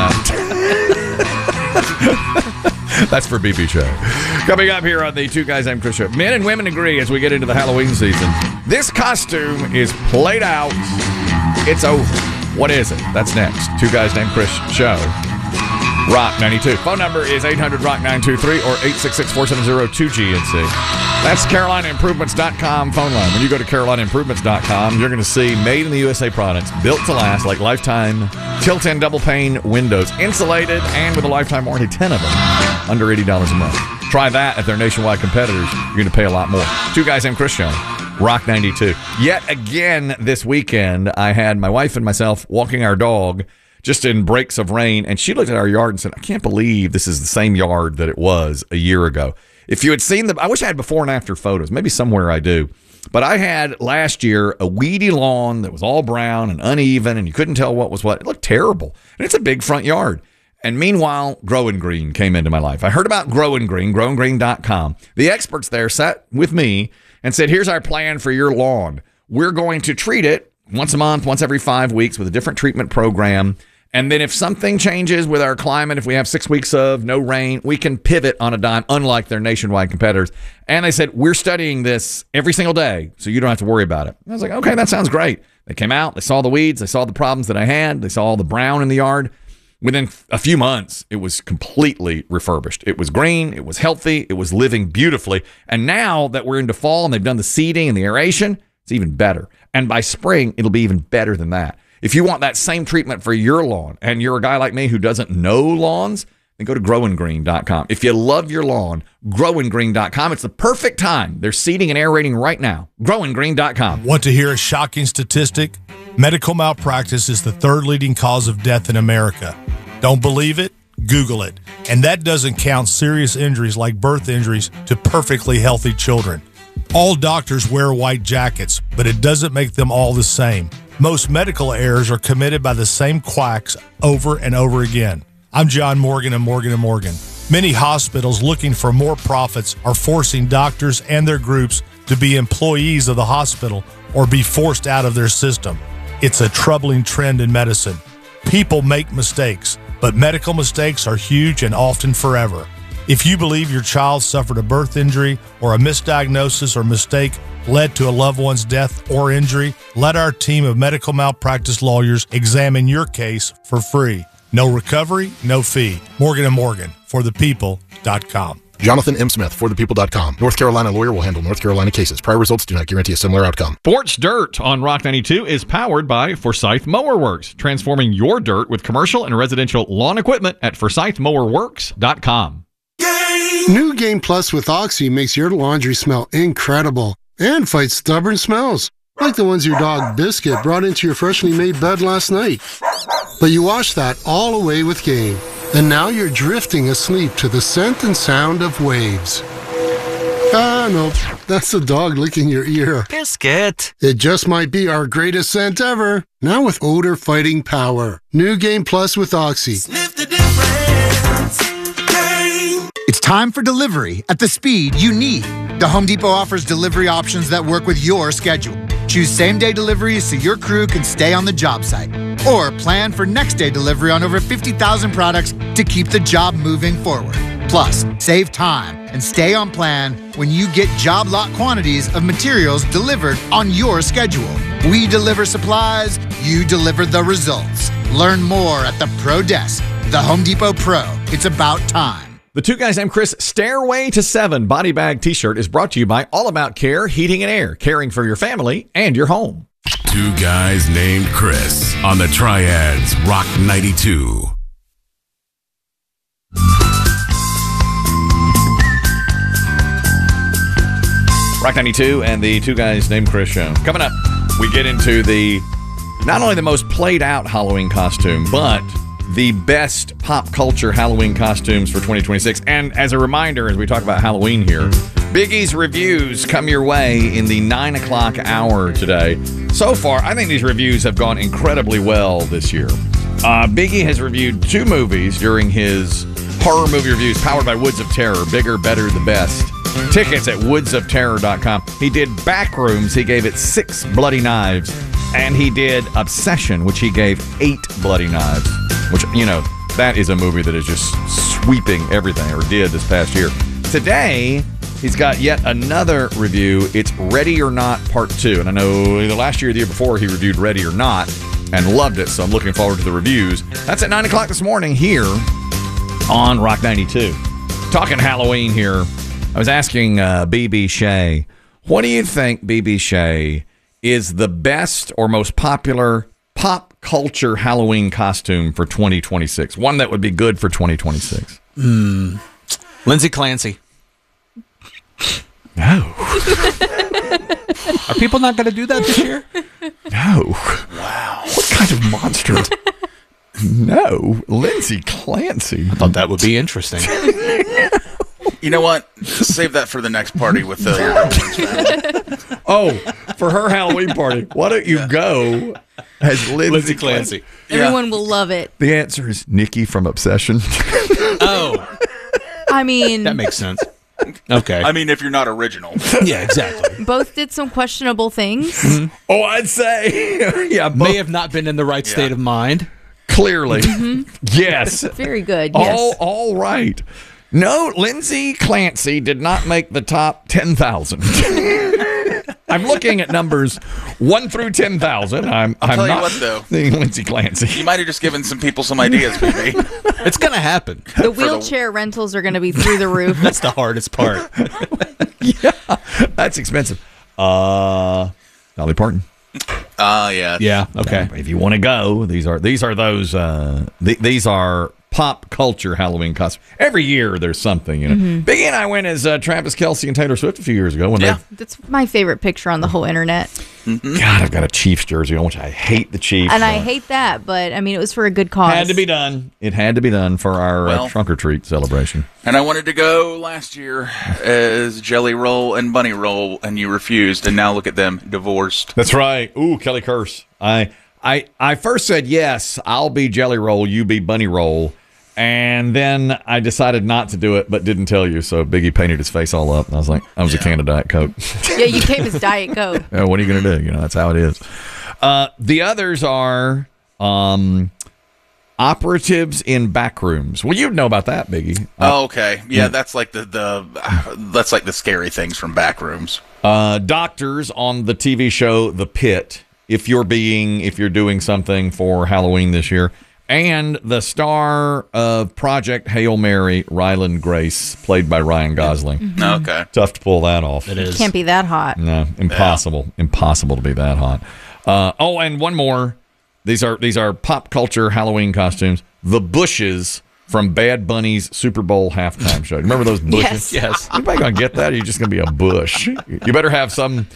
that. That's for B B Show. Coming up here on the Two Guys Named Chris show. Men and women agree as we get into the Halloween season. This costume is played out. It's over. What is it? That's next. Two Guys Named Chris show. Rock ninety-two. Phone number is eight hundred rock nine two three or eight six six, four seven zero, two G N C. That's Carolina Improvements dot com phone line. When you go to Carolina Improvements dot com, you're going to see made in the U S A products built to last, like lifetime tilt-in double pane windows, insulated and with a lifetime warranty, ten of them, under eighty dollars a month. Try that at their nationwide competitors. You're going to pay a lot more. Two Guys Named Chris show. Rock ninety-two. Yet again this weekend, I had my wife and myself walking our dog just in breaks of rain, and she looked at our yard and said, I can't believe this is the same yard that it was a year ago. If you had seen the, I wish I had before and after photos. Maybe somewhere I do. But I had last year a weedy lawn that was all brown and uneven, and you couldn't tell what was what. It looked terrible. And it's a big front yard. And meanwhile, Grow and Green came into my life. I heard about Grow and Green, grow and green dot com. The experts there sat with me and said, here's our plan for your lawn. We're going to treat it once a month, once every five weeks with a different treatment program. And then if something changes with our climate, if we have six weeks of no rain, we can pivot on a dime, unlike their nationwide competitors. And they said, we're studying this every single day, so you don't have to worry about it. And I was like, okay, that sounds great. They came out, they saw the weeds, they saw the problems that I had, they saw all the brown in the yard. Within a few months, it was completely refurbished. It was green, it was healthy, it was living beautifully. And now that we're into fall and they've done the seeding and the aeration, it's even better. And by spring, it'll be even better than that. If you want that same treatment for your lawn and you're a guy like me who doesn't know lawns, then go to grow and green dot com. If you love your lawn, grow and green dot com. It's the perfect time. They're seeding and aerating right now. grow and green dot com. Want to hear a shocking statistic? Medical malpractice is the third leading cause of death in America. Don't believe it? Google it. And that doesn't count serious injuries like birth injuries to perfectly healthy children. All doctors wear white jackets, but it doesn't make them all the same. Most medical errors are committed by the same quacks over and over again. I'm John Morgan of Morgan and Morgan. Many hospitals looking for more profits are forcing doctors and their groups to be employees of the hospital or be forced out of their system. It's a troubling trend in medicine. People make mistakes, but medical mistakes are huge and often forever. If you believe your child suffered a birth injury or a misdiagnosis or mistake led to a loved one's death or injury, let our team of medical malpractice lawyers examine your case for free. No recovery, no fee. Morgan and Morgan, for the people dot com. Jonathan M. Smith, for the people dot com. North Carolina lawyer will handle North Carolina cases. Prior results do not guarantee a similar outcome. Sports Dirt on Rock ninety-two is powered by Forsyth Mower Works, transforming your dirt with commercial and residential lawn equipment at forsyth mower works dot com. New Game Plus with Oxy makes your laundry smell incredible and fights stubborn smells. like the ones your dog Biscuit brought into your freshly made bed last night. But you washed that all away with Gain, and now you're drifting asleep to the scent and sound of waves. Ah, no, that's the dog licking your ear. Biscuit. It just might be our greatest scent ever. Now with odor-fighting power. New Gain Plus with Oxy. Sniff the difference. Gain. It's time for delivery at the speed you need. The Home Depot offers delivery options that work with your schedule. Choose same-day deliveries so your crew can stay on the job site. Or plan for next-day delivery on over fifty thousand products to keep the job moving forward. Plus, save time and stay on plan when you get job lot quantities of materials delivered on your schedule. We deliver supplies, you deliver the results. Learn more at the Pro Desk. The Home Depot Pro. It's about time. The Two Guys Named Chris Stairway to Seven body bag t-shirt is brought to you by All About Care Heating and Air, caring for your family and your home. Two Guys Named Chris on the Triads Rock ninety-two. Rock ninety-two and the Two Guys Named Chris show. Coming up, we get into the not only the most played out Halloween costume, but the best pop culture Halloween costumes for twenty twenty-six. And as a reminder, as we talk about Halloween here, Biggie's reviews come your way in the nine o'clock hour today. So far, I think these reviews have gone incredibly well this year. Uh, Biggie has reviewed two movies during his horror movie reviews powered by Woods of Terror, Bigger, Better, the Best. Tickets at woods of terror dot com. He did Backrooms. He gave it six bloody knives. And he did Obsession, which he gave eight bloody knives. Which, you know, that is a movie that is just sweeping everything, or did this past year. Today, he's got yet another review. It's Ready or Not Part two. And I know either last year or the year before, he reviewed Ready or Not and loved it. So I'm looking forward to the reviews. That's at nine o'clock this morning here on Rock ninety-two. Talking Halloween here. I was asking uh, B B Shea, what do you think, B B Shea, is the best or most popular pop culture Halloween costume for twenty twenty-six? One that would be good for twenty twenty-six. Mm. Lindsay Clancy. No. Are people not going to do that this year? No. Wow. What kind of monster? No. Lindsay Clancy. I thought that would be interesting. You know what? Save that for the next party with the your girlfriend's family. Oh, for her Halloween party. Why don't you go as Lindsay, Lindsay Clancy? Everyone yeah. will love it. The answer is Nikki from Obsession. Oh. I mean... That makes sense. Okay. I mean, if you're not original. Yeah, exactly. Both did some questionable things. Mm-hmm. Oh, I'd say. Yeah, both. May have not been in the right state yeah. of mind. Clearly. Mm-hmm. Yes. Very good, yes. All, all right. No, Lindsay Clancy did not make the top ten thousand. I'm looking at numbers one through ten thousand. I'm, I'll I'm tell not you what, though. seeing Lindsay Clancy. You might have just given some people some ideas, baby. It's going to happen. The wheelchair rentals are going to be through the roof. That's the hardest part. Yeah, that's expensive. Uh, Dolly Parton. Uh, yeah. Yeah, okay. If you want to go, these are these are those uh, th- these are pop culture Halloween costumes. Every year there's something, you know. Mm-hmm. Biggie and I went as uh, Travis Kelce and Taylor Swift a few years ago. When yeah, that's my favorite picture on the whole internet. Mm-hmm. God, I've got a Chiefs jersey on, which I hate the Chiefs. And I hate that, but I mean, it was for a good cause. Had to be done. It had to be done for our well, uh, trunk or treat celebration. And I wanted to go last year as Jelly Roll and Bunny Roll, and you refused. And now look at them, divorced. That's right. Ooh, Kelly Curse. I, I, I first said yes. I'll be Jelly Roll. You be Bunny Roll. And then I decided not to do it, but didn't tell you. So Biggie painted his face all up. And I was like, I was yeah. a can of Diet Coke. Yeah, you gave his Diet Coke. Yeah, what are you going to do? You know, that's how it is. Uh, the others are um, operatives in back rooms. Well, you'd know about that, Biggie. Uh, oh, okay. Yeah, yeah, that's like the, the uh, that's like the scary things from back rooms. Uh, doctors on the T V show The Pit. If you're being, if you're doing something for Halloween this year. And the star of Project Hail Mary, Ryland Grace, played by Ryan Gosling. Mm-hmm. Okay. Tough to pull that off. It is. Can't be that hot. No, impossible. Yeah. Impossible to be that hot. Uh, oh, and one more. These are these are pop culture Halloween costumes. The Bushes from Bad Bunny's Super Bowl halftime show. Remember those bushes? Yes. Yes. Anybody going to get that, or are you just going to be a bush? You better have some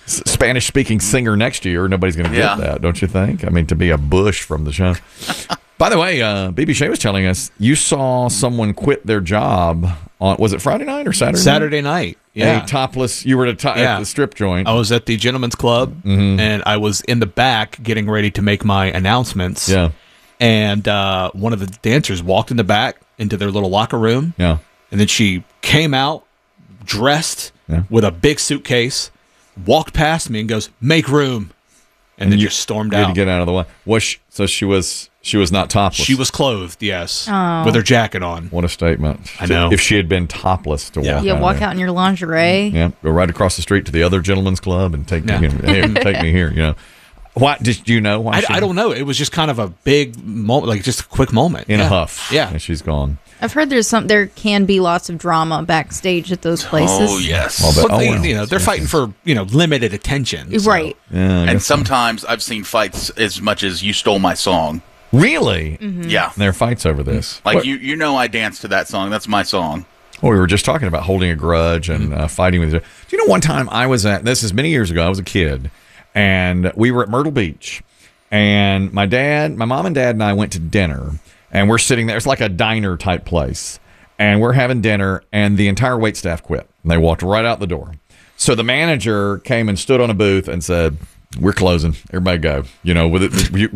s- Spanish-speaking singer next year, nobody's going to Yeah. get that, don't you think? I mean, to be a Bush from the show. By the way, uh, B B Shea was telling us you saw someone quit their job on, was it Friday night or Saturday night? Saturday night. Yeah. A topless, you were at, a to- Yeah. at the strip joint. I was at the Gentleman's Club, Mhm. and I was in the back getting ready to make my announcements. Yeah. And uh, one of the dancers walked in the back into their little locker room. Yeah. And then she came out dressed Yeah. with a big suitcase, walked past me and goes, "Make room." And, then you just stormed you had out. to get out of the way. Was she, so she was she was not topless. She was clothed, yes, Oh. with her jacket on. What a statement! I know. If she had been topless to walk, Yeah, out walk there. out in your lingerie. Yeah, go right across the street to the other gentleman's club and take Yeah. me here. Take me here. You know, why did you know? Why I, she, I don't know. It was just kind of a big moment, like just a quick moment. in yeah. a huff. Yeah. and she's gone. I've heard there's some. There can be lots of drama backstage at those places. Oh yes. Well, but- Well, they, oh, well. you know, they're fighting for you know limited attention. so- Right. Yeah, I And guess so. sometimes I've seen fights as much as "You Stole My Song." really, Mm-hmm. Yeah, there are fights over this. like What- you, you know, I dance to that song. That's my song. Well, we were just talking about holding a grudge and uh, fighting with each other. Do you know one time I was at, this is many years ago, I was a kid, and we were at Myrtle Beach, and my dad, my mom and dad and I went to dinner, and we're sitting there. It's like a diner type place, and we're having dinner, and the entire wait staff quit, and they walked right out the door. So the manager came and stood on a booth and said, "We're closing. Everybody go." You know, with it, you,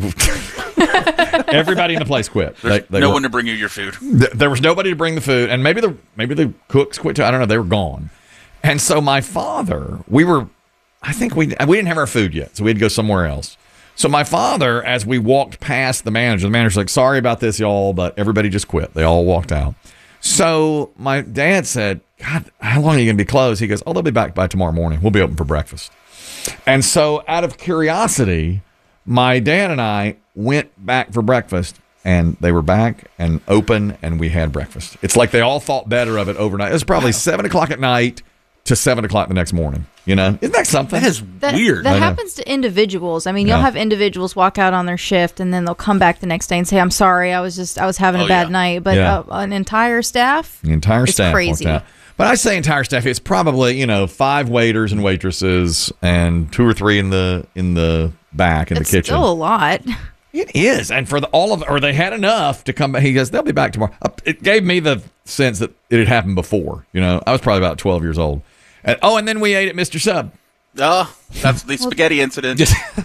everybody in the place quit. There's They- they no were- one to bring you your food. Th- there was nobody to bring the food, and maybe the maybe the cooks quit too. I don't know. They were gone, and so my father, we were, I think we we didn't have our food yet, so we had to go somewhere else. So my father, as we walked past the manager, the manager's like, "Sorry about this, y'all, but everybody just quit. They all walked out." So my dad said, "God, how long are you going to be closed?" He goes, "Oh, they'll be back by tomorrow morning. We'll be open for breakfast." And so, out of curiosity, my dad and I went back for breakfast, and they were back and open, and we had breakfast. It's like they all thought better of it overnight. It was probably seven o'clock at night to seven o'clock the next morning. You know, isn't that something? That is That, weird. That I know. happens to individuals. I mean, you'll Yeah. have individuals walk out on their shift and then they'll come back the next day and say, "I'm sorry, I was just I was having a Oh, bad yeah. night." But Yeah. uh, an entire staff, The entire It's staff crazy. walked out. But I say entire staff. It's probably, you know, five waiters and waitresses, and two or three in the in the back in it's the kitchen. still a lot. It is, and for the all of, or they had enough to come back. He goes, "They'll be back tomorrow." Uh, It gave me the sense that it had happened before. You know, I was probably about twelve years old. And, oh, and then we ate at Mister Sub. Oh, that's the spaghetti incident.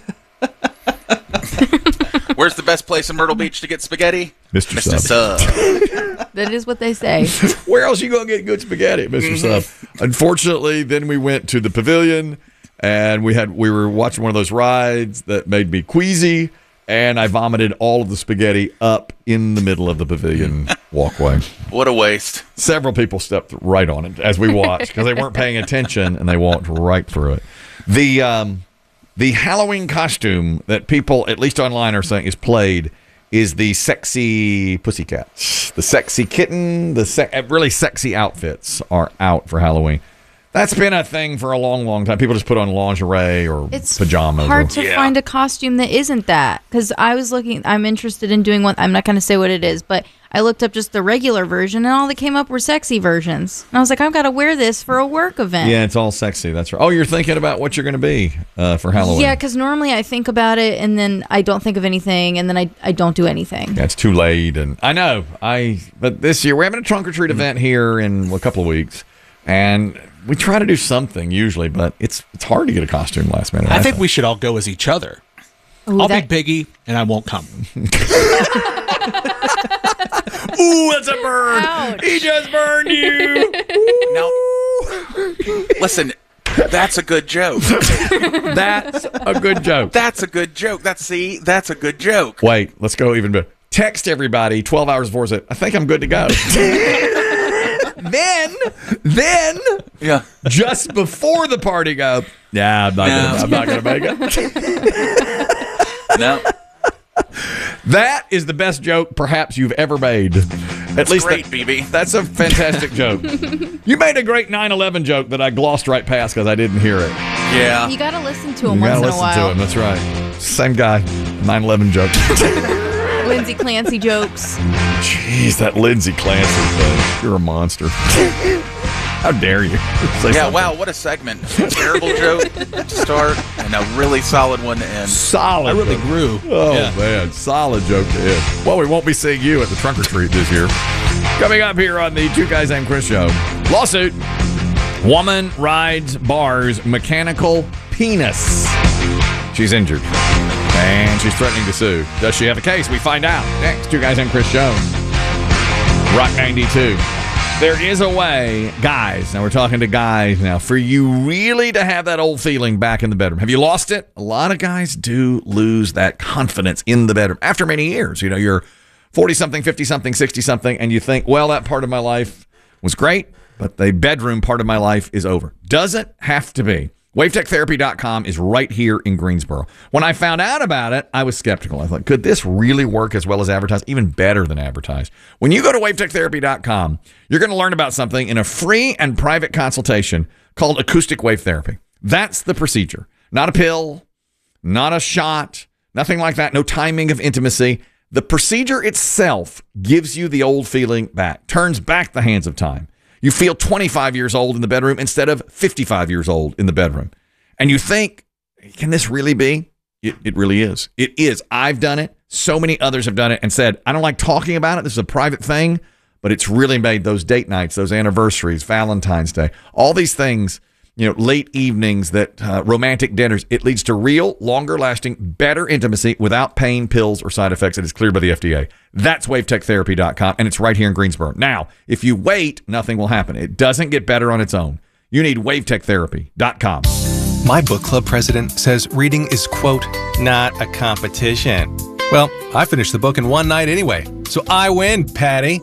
Where's the best place in Myrtle Beach to get spaghetti? Mister Mister Sub. Sub. That is what they say. Where else you gonna get good spaghetti, Mister Sub? Unfortunately, then we went to the pavilion, and we had we were watching one of those rides that made me queasy, and I vomited all of the spaghetti up in the middle of the pavilion walkway. What a waste. Several people stepped right on it as we watched because they weren't paying attention, and they walked right through it. The um, the Halloween costume that people, at least online, are saying is played is the sexy pussycat, the sexy kitten. The se- really sexy outfits are out for Halloween. That's been a thing for a long, long time. People just put on lingerie or It's pajamas. hard or, to Yeah. find a costume that isn't that. Because I was looking, I'm interested in doing one. I'm not going to say what it is, but I looked up just the regular version, and all that came up were sexy versions. And I was like, I've got to wear this for a work event. yeah, it's all sexy. That's right. Oh, you're thinking about what you're going to be uh, for Halloween. Yeah, because normally I think about it, and then I don't think of anything, and then I, I don't do anything. Yeah, it's too late, and I know. I but this year we're having a trunk or treat event here in a couple of weeks, and we try to do something usually, but it's it's hard to get a costume last minute. I think we should all go as each other. Ooh, I'll that- be Biggie, and I won't come. Ooh, that's a burn! Ouch. He just burned you. Now, listen, that's a good joke. That's a good joke. That's a good joke. That's see, that's a good joke. Wait, let's go even better. Text everybody twelve hours before. Say, I think I'm good to go. then, then, Yeah. just before the party, go. Yeah, I'm not. No. Gonna, I'm not going to make it. No. That is the best joke perhaps you've ever made. At least great, that- B B. That's a fantastic joke. You made a great nine eleven joke that I glossed right past because I didn't hear it. Yeah. You got to listen to him You once gotta in a listen while. to him. That's right. Same guy. nine eleven joke. Lindsay Clancy jokes. Jeez, that Lindsay Clancy thing. You're a monster. How dare you? Say Yeah, something. wow, what a segment. A terrible joke to start and a really solid one to end. Solid. I really joke. grew. Oh, Yeah. man. Solid joke to end. Well, we won't be seeing you at the trunk or treat this year. Coming up here on the Two Guys Named Chris show. Lawsuit. Woman rides bar's mechanical penis. She's injured. And she's threatening to sue. Does she have a case? We find out. Next, Two Guys Named Chris show. Rock ninety-two. There is a way, guys, now we're talking to guys now, for you really to have that old feeling back in the bedroom. Have you lost it? A lot of guys do lose that confidence in the bedroom after many years. You know, you're forty-something, fifty-something, sixty-something, and you think, well, that part of my life was great, but the bedroom part of my life is over. Doesn't have to be. wave tech therapy dot com is right here in Greensboro. When I found out about it, I was skeptical. I thought, could this really work as well as advertised? Even better than advertised. When you go to wave tech therapy dot com, you're going to learn about something in a free and private consultation called acoustic wave therapy. That's the procedure. Not a pill, not a shot, nothing like that. No timing of intimacy. The procedure itself gives you the old feeling back, turns back the hands of time. You feel twenty-five years old in the bedroom instead of fifty-five years old in the bedroom. And you think, can this really be? It, it really is. It is. I've done it. So many others have done it and said, I don't like talking about it. This is a private thing, but it's really made those date nights, those anniversaries, Valentine's Day, all these things, you know, late evenings, that uh, romantic dinners. It leads to real, longer lasting, better intimacy without pain, pills, or side effects. It is cleared by the F D A. That's wave tech therapy dot com, and it's right here in Greensboro. Now, if you wait, nothing will happen. It doesn't get better on its own. You need wave tech therapy dot com. My book club president says reading is, quote, not a competition. Well, I finished the book in one night anyway, so I win, Patty.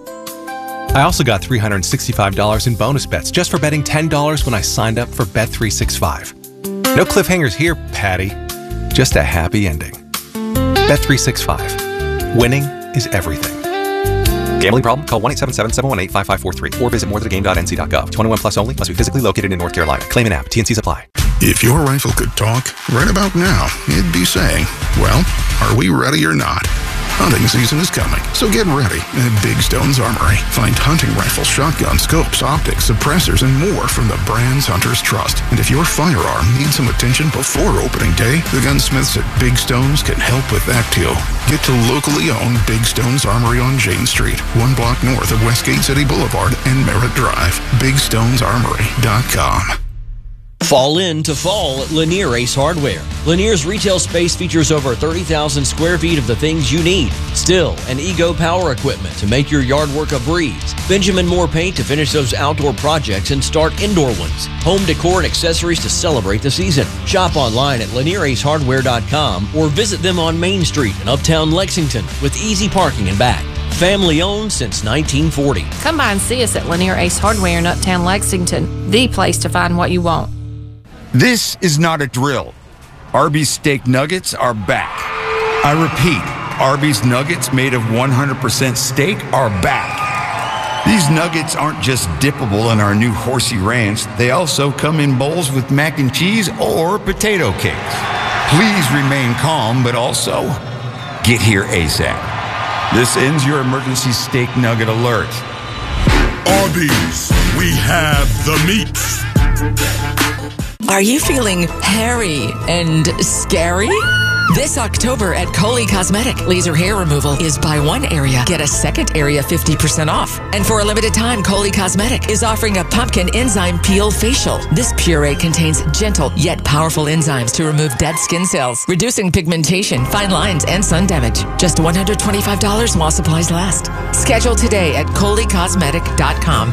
I also got three hundred sixty-five dollars in bonus bets just for betting ten dollars when I signed up for Bet three sixty-five. No cliffhangers here, Patty. Just a happy ending. Bet three sixty-five. Winning is everything. Gambling problem? Call one eight seven seven, seven one eight, five five four three or visit more than a game dot n c dot gov. twenty-one plus only. Must be physically located in North Carolina. Claim an app. T N Cs apply. If your rifle could talk, right about now, it'd be saying, well, are we ready or not? Hunting season is coming, so get ready at Big Stone's Armory. Find hunting rifles, shotguns, scopes, optics, suppressors, and more from the brands hunters trust. And if your firearm needs some attention before opening day, the gunsmiths at Big Stones can help with that too. Get to locally owned Big Stone's Armory on Jane Street, one block north of Westgate City Boulevard and Merritt Drive. big stones armory dot com. Fall in to fall at Lanier Ace Hardware. Lanier's retail space features over thirty thousand square feet of the things you need. Still and Ego power equipment to make your yard work a breeze. Benjamin Moore paint to finish those outdoor projects and start indoor ones. Home decor and accessories to celebrate the season. Shop online at lanier ace hardware dot com or visit them on Main Street in Uptown Lexington with easy parking and back. Family owned since nineteen forty. Come by and see us at Lanier Ace Hardware in Uptown Lexington, the place to find what you want. This is not a drill. Arby's steak nuggets are back. I repeat, Arby's nuggets made of one hundred percent steak are back. These nuggets aren't just dippable in our new Horsey Ranch, they also come in bowls with mac and cheese or potato cakes. Please remain calm, but also get here ASAP. This ends your emergency steak nugget alert. Arby's, we have the meats. Are you feeling hairy and scary? This October at Coley Cosmetic, laser hair removal is buy one area, get a second area fifty percent off. And for a limited time, Coley Cosmetic is offering a pumpkin enzyme peel facial. This puree contains gentle yet powerful enzymes to remove dead skin cells, reducing pigmentation, fine lines, and sun damage. Just one hundred twenty-five dollars while supplies last. Schedule today at coley cosmetic dot com.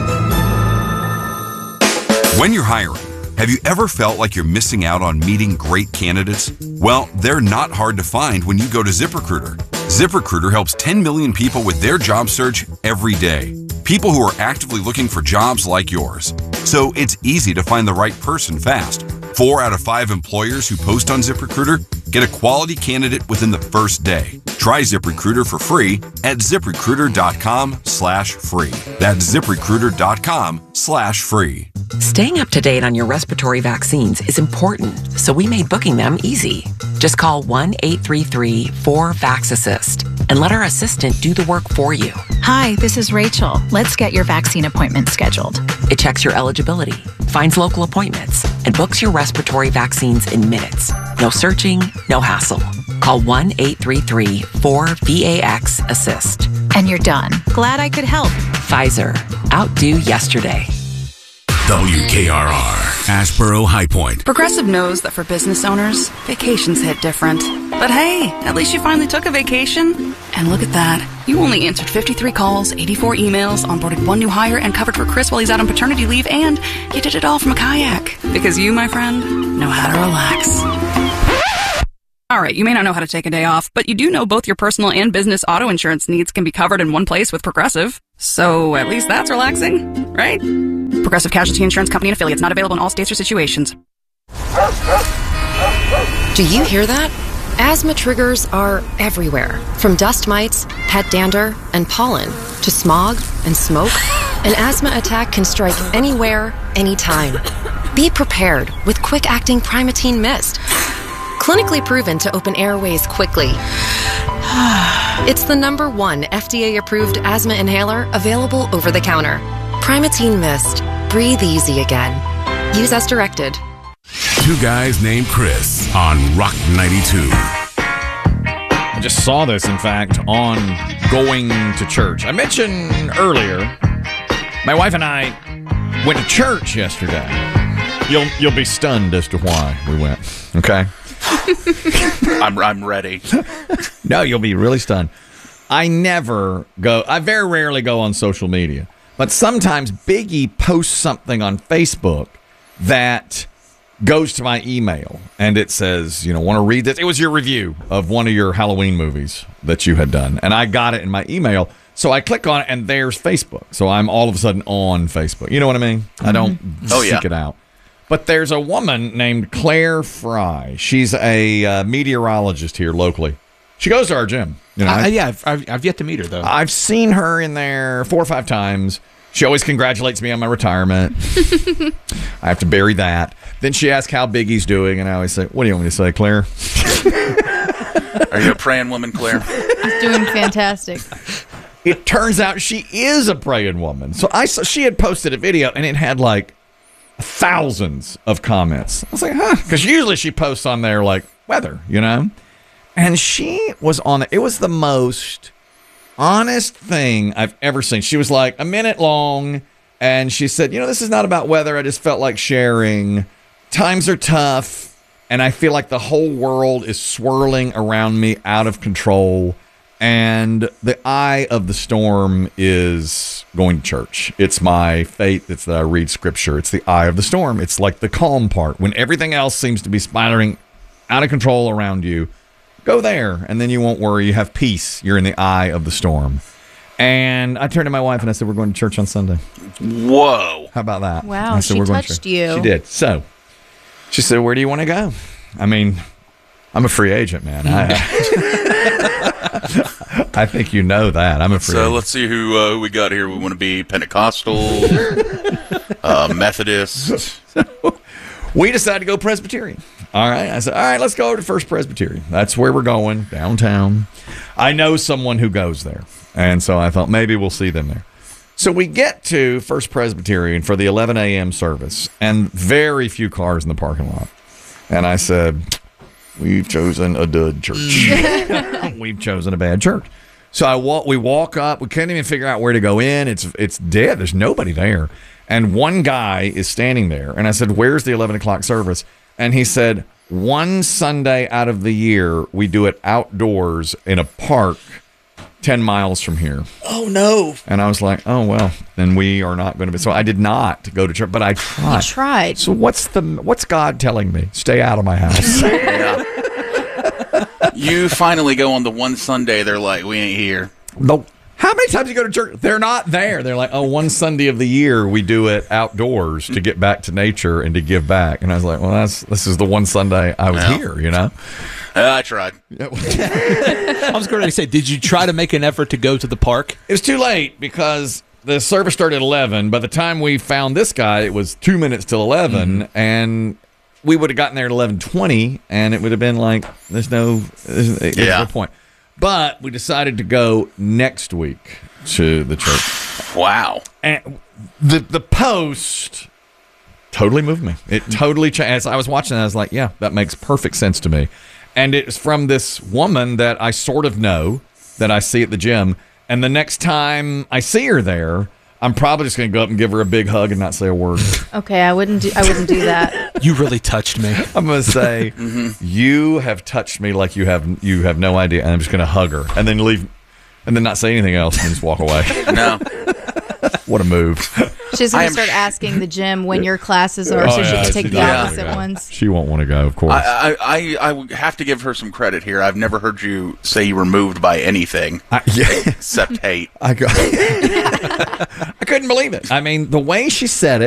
When you're hiring, have you ever felt like you're missing out on meeting great candidates? Well, they're not hard to find when you go to ZipRecruiter. ZipRecruiter helps ten million people with their job search every day. People who are actively looking for jobs like yours. So it's easy to find the right person fast. Four out of five employers who post on ZipRecruiter get a quality candidate within the first day. Try ZipRecruiter for free at ZipRecruiter.com slash free. That's ZipRecruiter.com slash free. Staying up to date on your respiratory vaccines is important, so we made booking them easy. Just call one eight three three, four, V A X assist. and let our assistant do the work for you. Hi, this is Rachel. Let's get your vaccine appointment scheduled. It checks your eligibility, finds local appointments, and books your respiratory vaccines in minutes. No searching, no hassle. Call one eight three three four V A X assist. And you're done. Glad I could help. Pfizer. Outdo yesterday. W K R R, Ashboro High Point. Progressive knows that for business owners, vacations hit different. But hey, at least you finally took a vacation. And look at that. You only answered fifty-three calls, eighty-four emails, onboarded one new hire, and covered for Chris while he's out on paternity leave, and you did it all from a kayak. Because you, my friend, know how to relax. Alright, you may not know how to take a day off, but you do know both your personal and business auto insurance needs can be covered in one place with Progressive. So at least that's relaxing, right? Progressive Casualty Insurance Company and affiliates, not available in all states or situations. Do you hear that? Asthma triggers are everywhere, from dust mites, pet dander, and pollen, to smog and smoke. An asthma attack can strike anywhere, anytime. Be prepared with quick-acting Primatene Mist. Clinically proven to open airways quickly. It's the number one F D A-approved asthma inhaler available over the counter. Primatene Mist. Breathe easy again. Use as directed. Two guys named Chris on Rock ninety-two. I just saw this, in fact, on Going to Church. I mentioned earlier, my wife and I went to church yesterday. You'll you'll be stunned as to why we went. Okay. I'm I'm ready. No, you'll be really stunned. I never go. I very rarely go on social media, but sometimes Biggie posts something on Facebook that goes to my email, and it says, you know, want to read this? It was your review of one of your Halloween movies that you had done, and I got it in my email. So I click on it, and there's Facebook. So I'm all of a sudden on Facebook. You know what I mean? I don't Oh, seek yeah. it out. But there's a woman named Claire Fry. She's a uh, meteorologist here locally. She goes to our gym. You know, Uh, I- yeah, I've, I've, I've yet to meet her, though. I've seen her in there four or five times. She always congratulates me on my retirement. I have to bury that. Then she asks how Biggie's doing, and I always say, what do you want me to say, Claire? Are you a praying woman, Claire? He's doing fantastic. It turns out she is a praying woman. So I saw she had posted a video, and it had like thousands of comments. I was like, huh? Because usually she posts on there like weather, you know? And she was on it. It was the most honest thing I've ever seen. She was like a minute long, and she said, you know, this is not about weather. I just felt like sharing. Times are tough, and I feel like the whole world is swirling around me out of control. And the eye of the storm is going to church. It's my faith. It's that I read scripture. It's the eye of the storm. It's like the calm part. When everything else seems to be spiraling out of control around you, go there, and then you won't worry. You have peace. You're in the eye of the storm. And I turned to my wife and I said, we're going to church on Sunday. Whoa. How about that? Wow, I said, she "We're going to touched church." you. She did. So she said, where do you want to go? I mean, I'm a free agent, man. I, I think you know that. I'm a free So agent. let's see who uh, who we got here. We want to be Pentecostal, uh, Methodist. We decided to go Presbyterian. All right. I said, all right, let's go over to First Presbyterian. That's where we're going, downtown. I know someone who goes there. And so I thought maybe we'll see them there. So we get to First Presbyterian for the eleven a.m. service, and very few cars in the parking lot. And I said, we've chosen a dud church. We've chosen a bad church. So I walk, we walk up. We couldn't even figure out where to go in. It's it's dead. There's nobody there. And one guy is standing there. And I said, where's the eleven o'clock service? And he said, one Sunday out of the year, we do it outdoors in a park ten miles from here. Oh, no. And I was like, oh, well, then we are not going to be. So I did not go to church, but I tried. You tried. So what's the what's God telling me? Stay out of my house. Yeah. You finally go on the one Sunday. They're like, we ain't here. No. How many times you go to church? They're not there. They're like, oh, one Sunday of the year we do it outdoors to get back to nature and to give back. And I was like, well, that's this is the one Sunday I was Yeah. here, you know? Uh, I tried. I was going to say, did you try to make an effort to go to the park? It was too late because the service started at eleven. By the time we found this guy, it was two minutes till eleven, mm-hmm. and we would have gotten there at eleven twenty, and it would have been like, there's no, there's, there's Yeah. no point. But we decided to go next week to the church. Wow. And the the post totally moved me. It totally changed. As I was watching it, I was like, yeah, that makes perfect sense to me. And it's from this woman that I sort of know, that I see at the gym. And the next time I see her there, I'm probably just going to go up and give her a big hug and not say a word. Okay, I wouldn't do, I wouldn't do that. You really touched me. I'm going to say, you have touched me like you have you have no idea. And I'm just going to hug her and then leave and then not say anything else and just walk away. No. What a move. She's going to start asking the gym when your classes are, so Oh, she yeah, can take she the does. opposite Yeah. ones. She won't want to go, of course. I, I, I, I would have to give her some credit here. I've never heard you say you were moved by anything I, yeah. except hate. I, go, I couldn't believe it. I mean, the way she said it.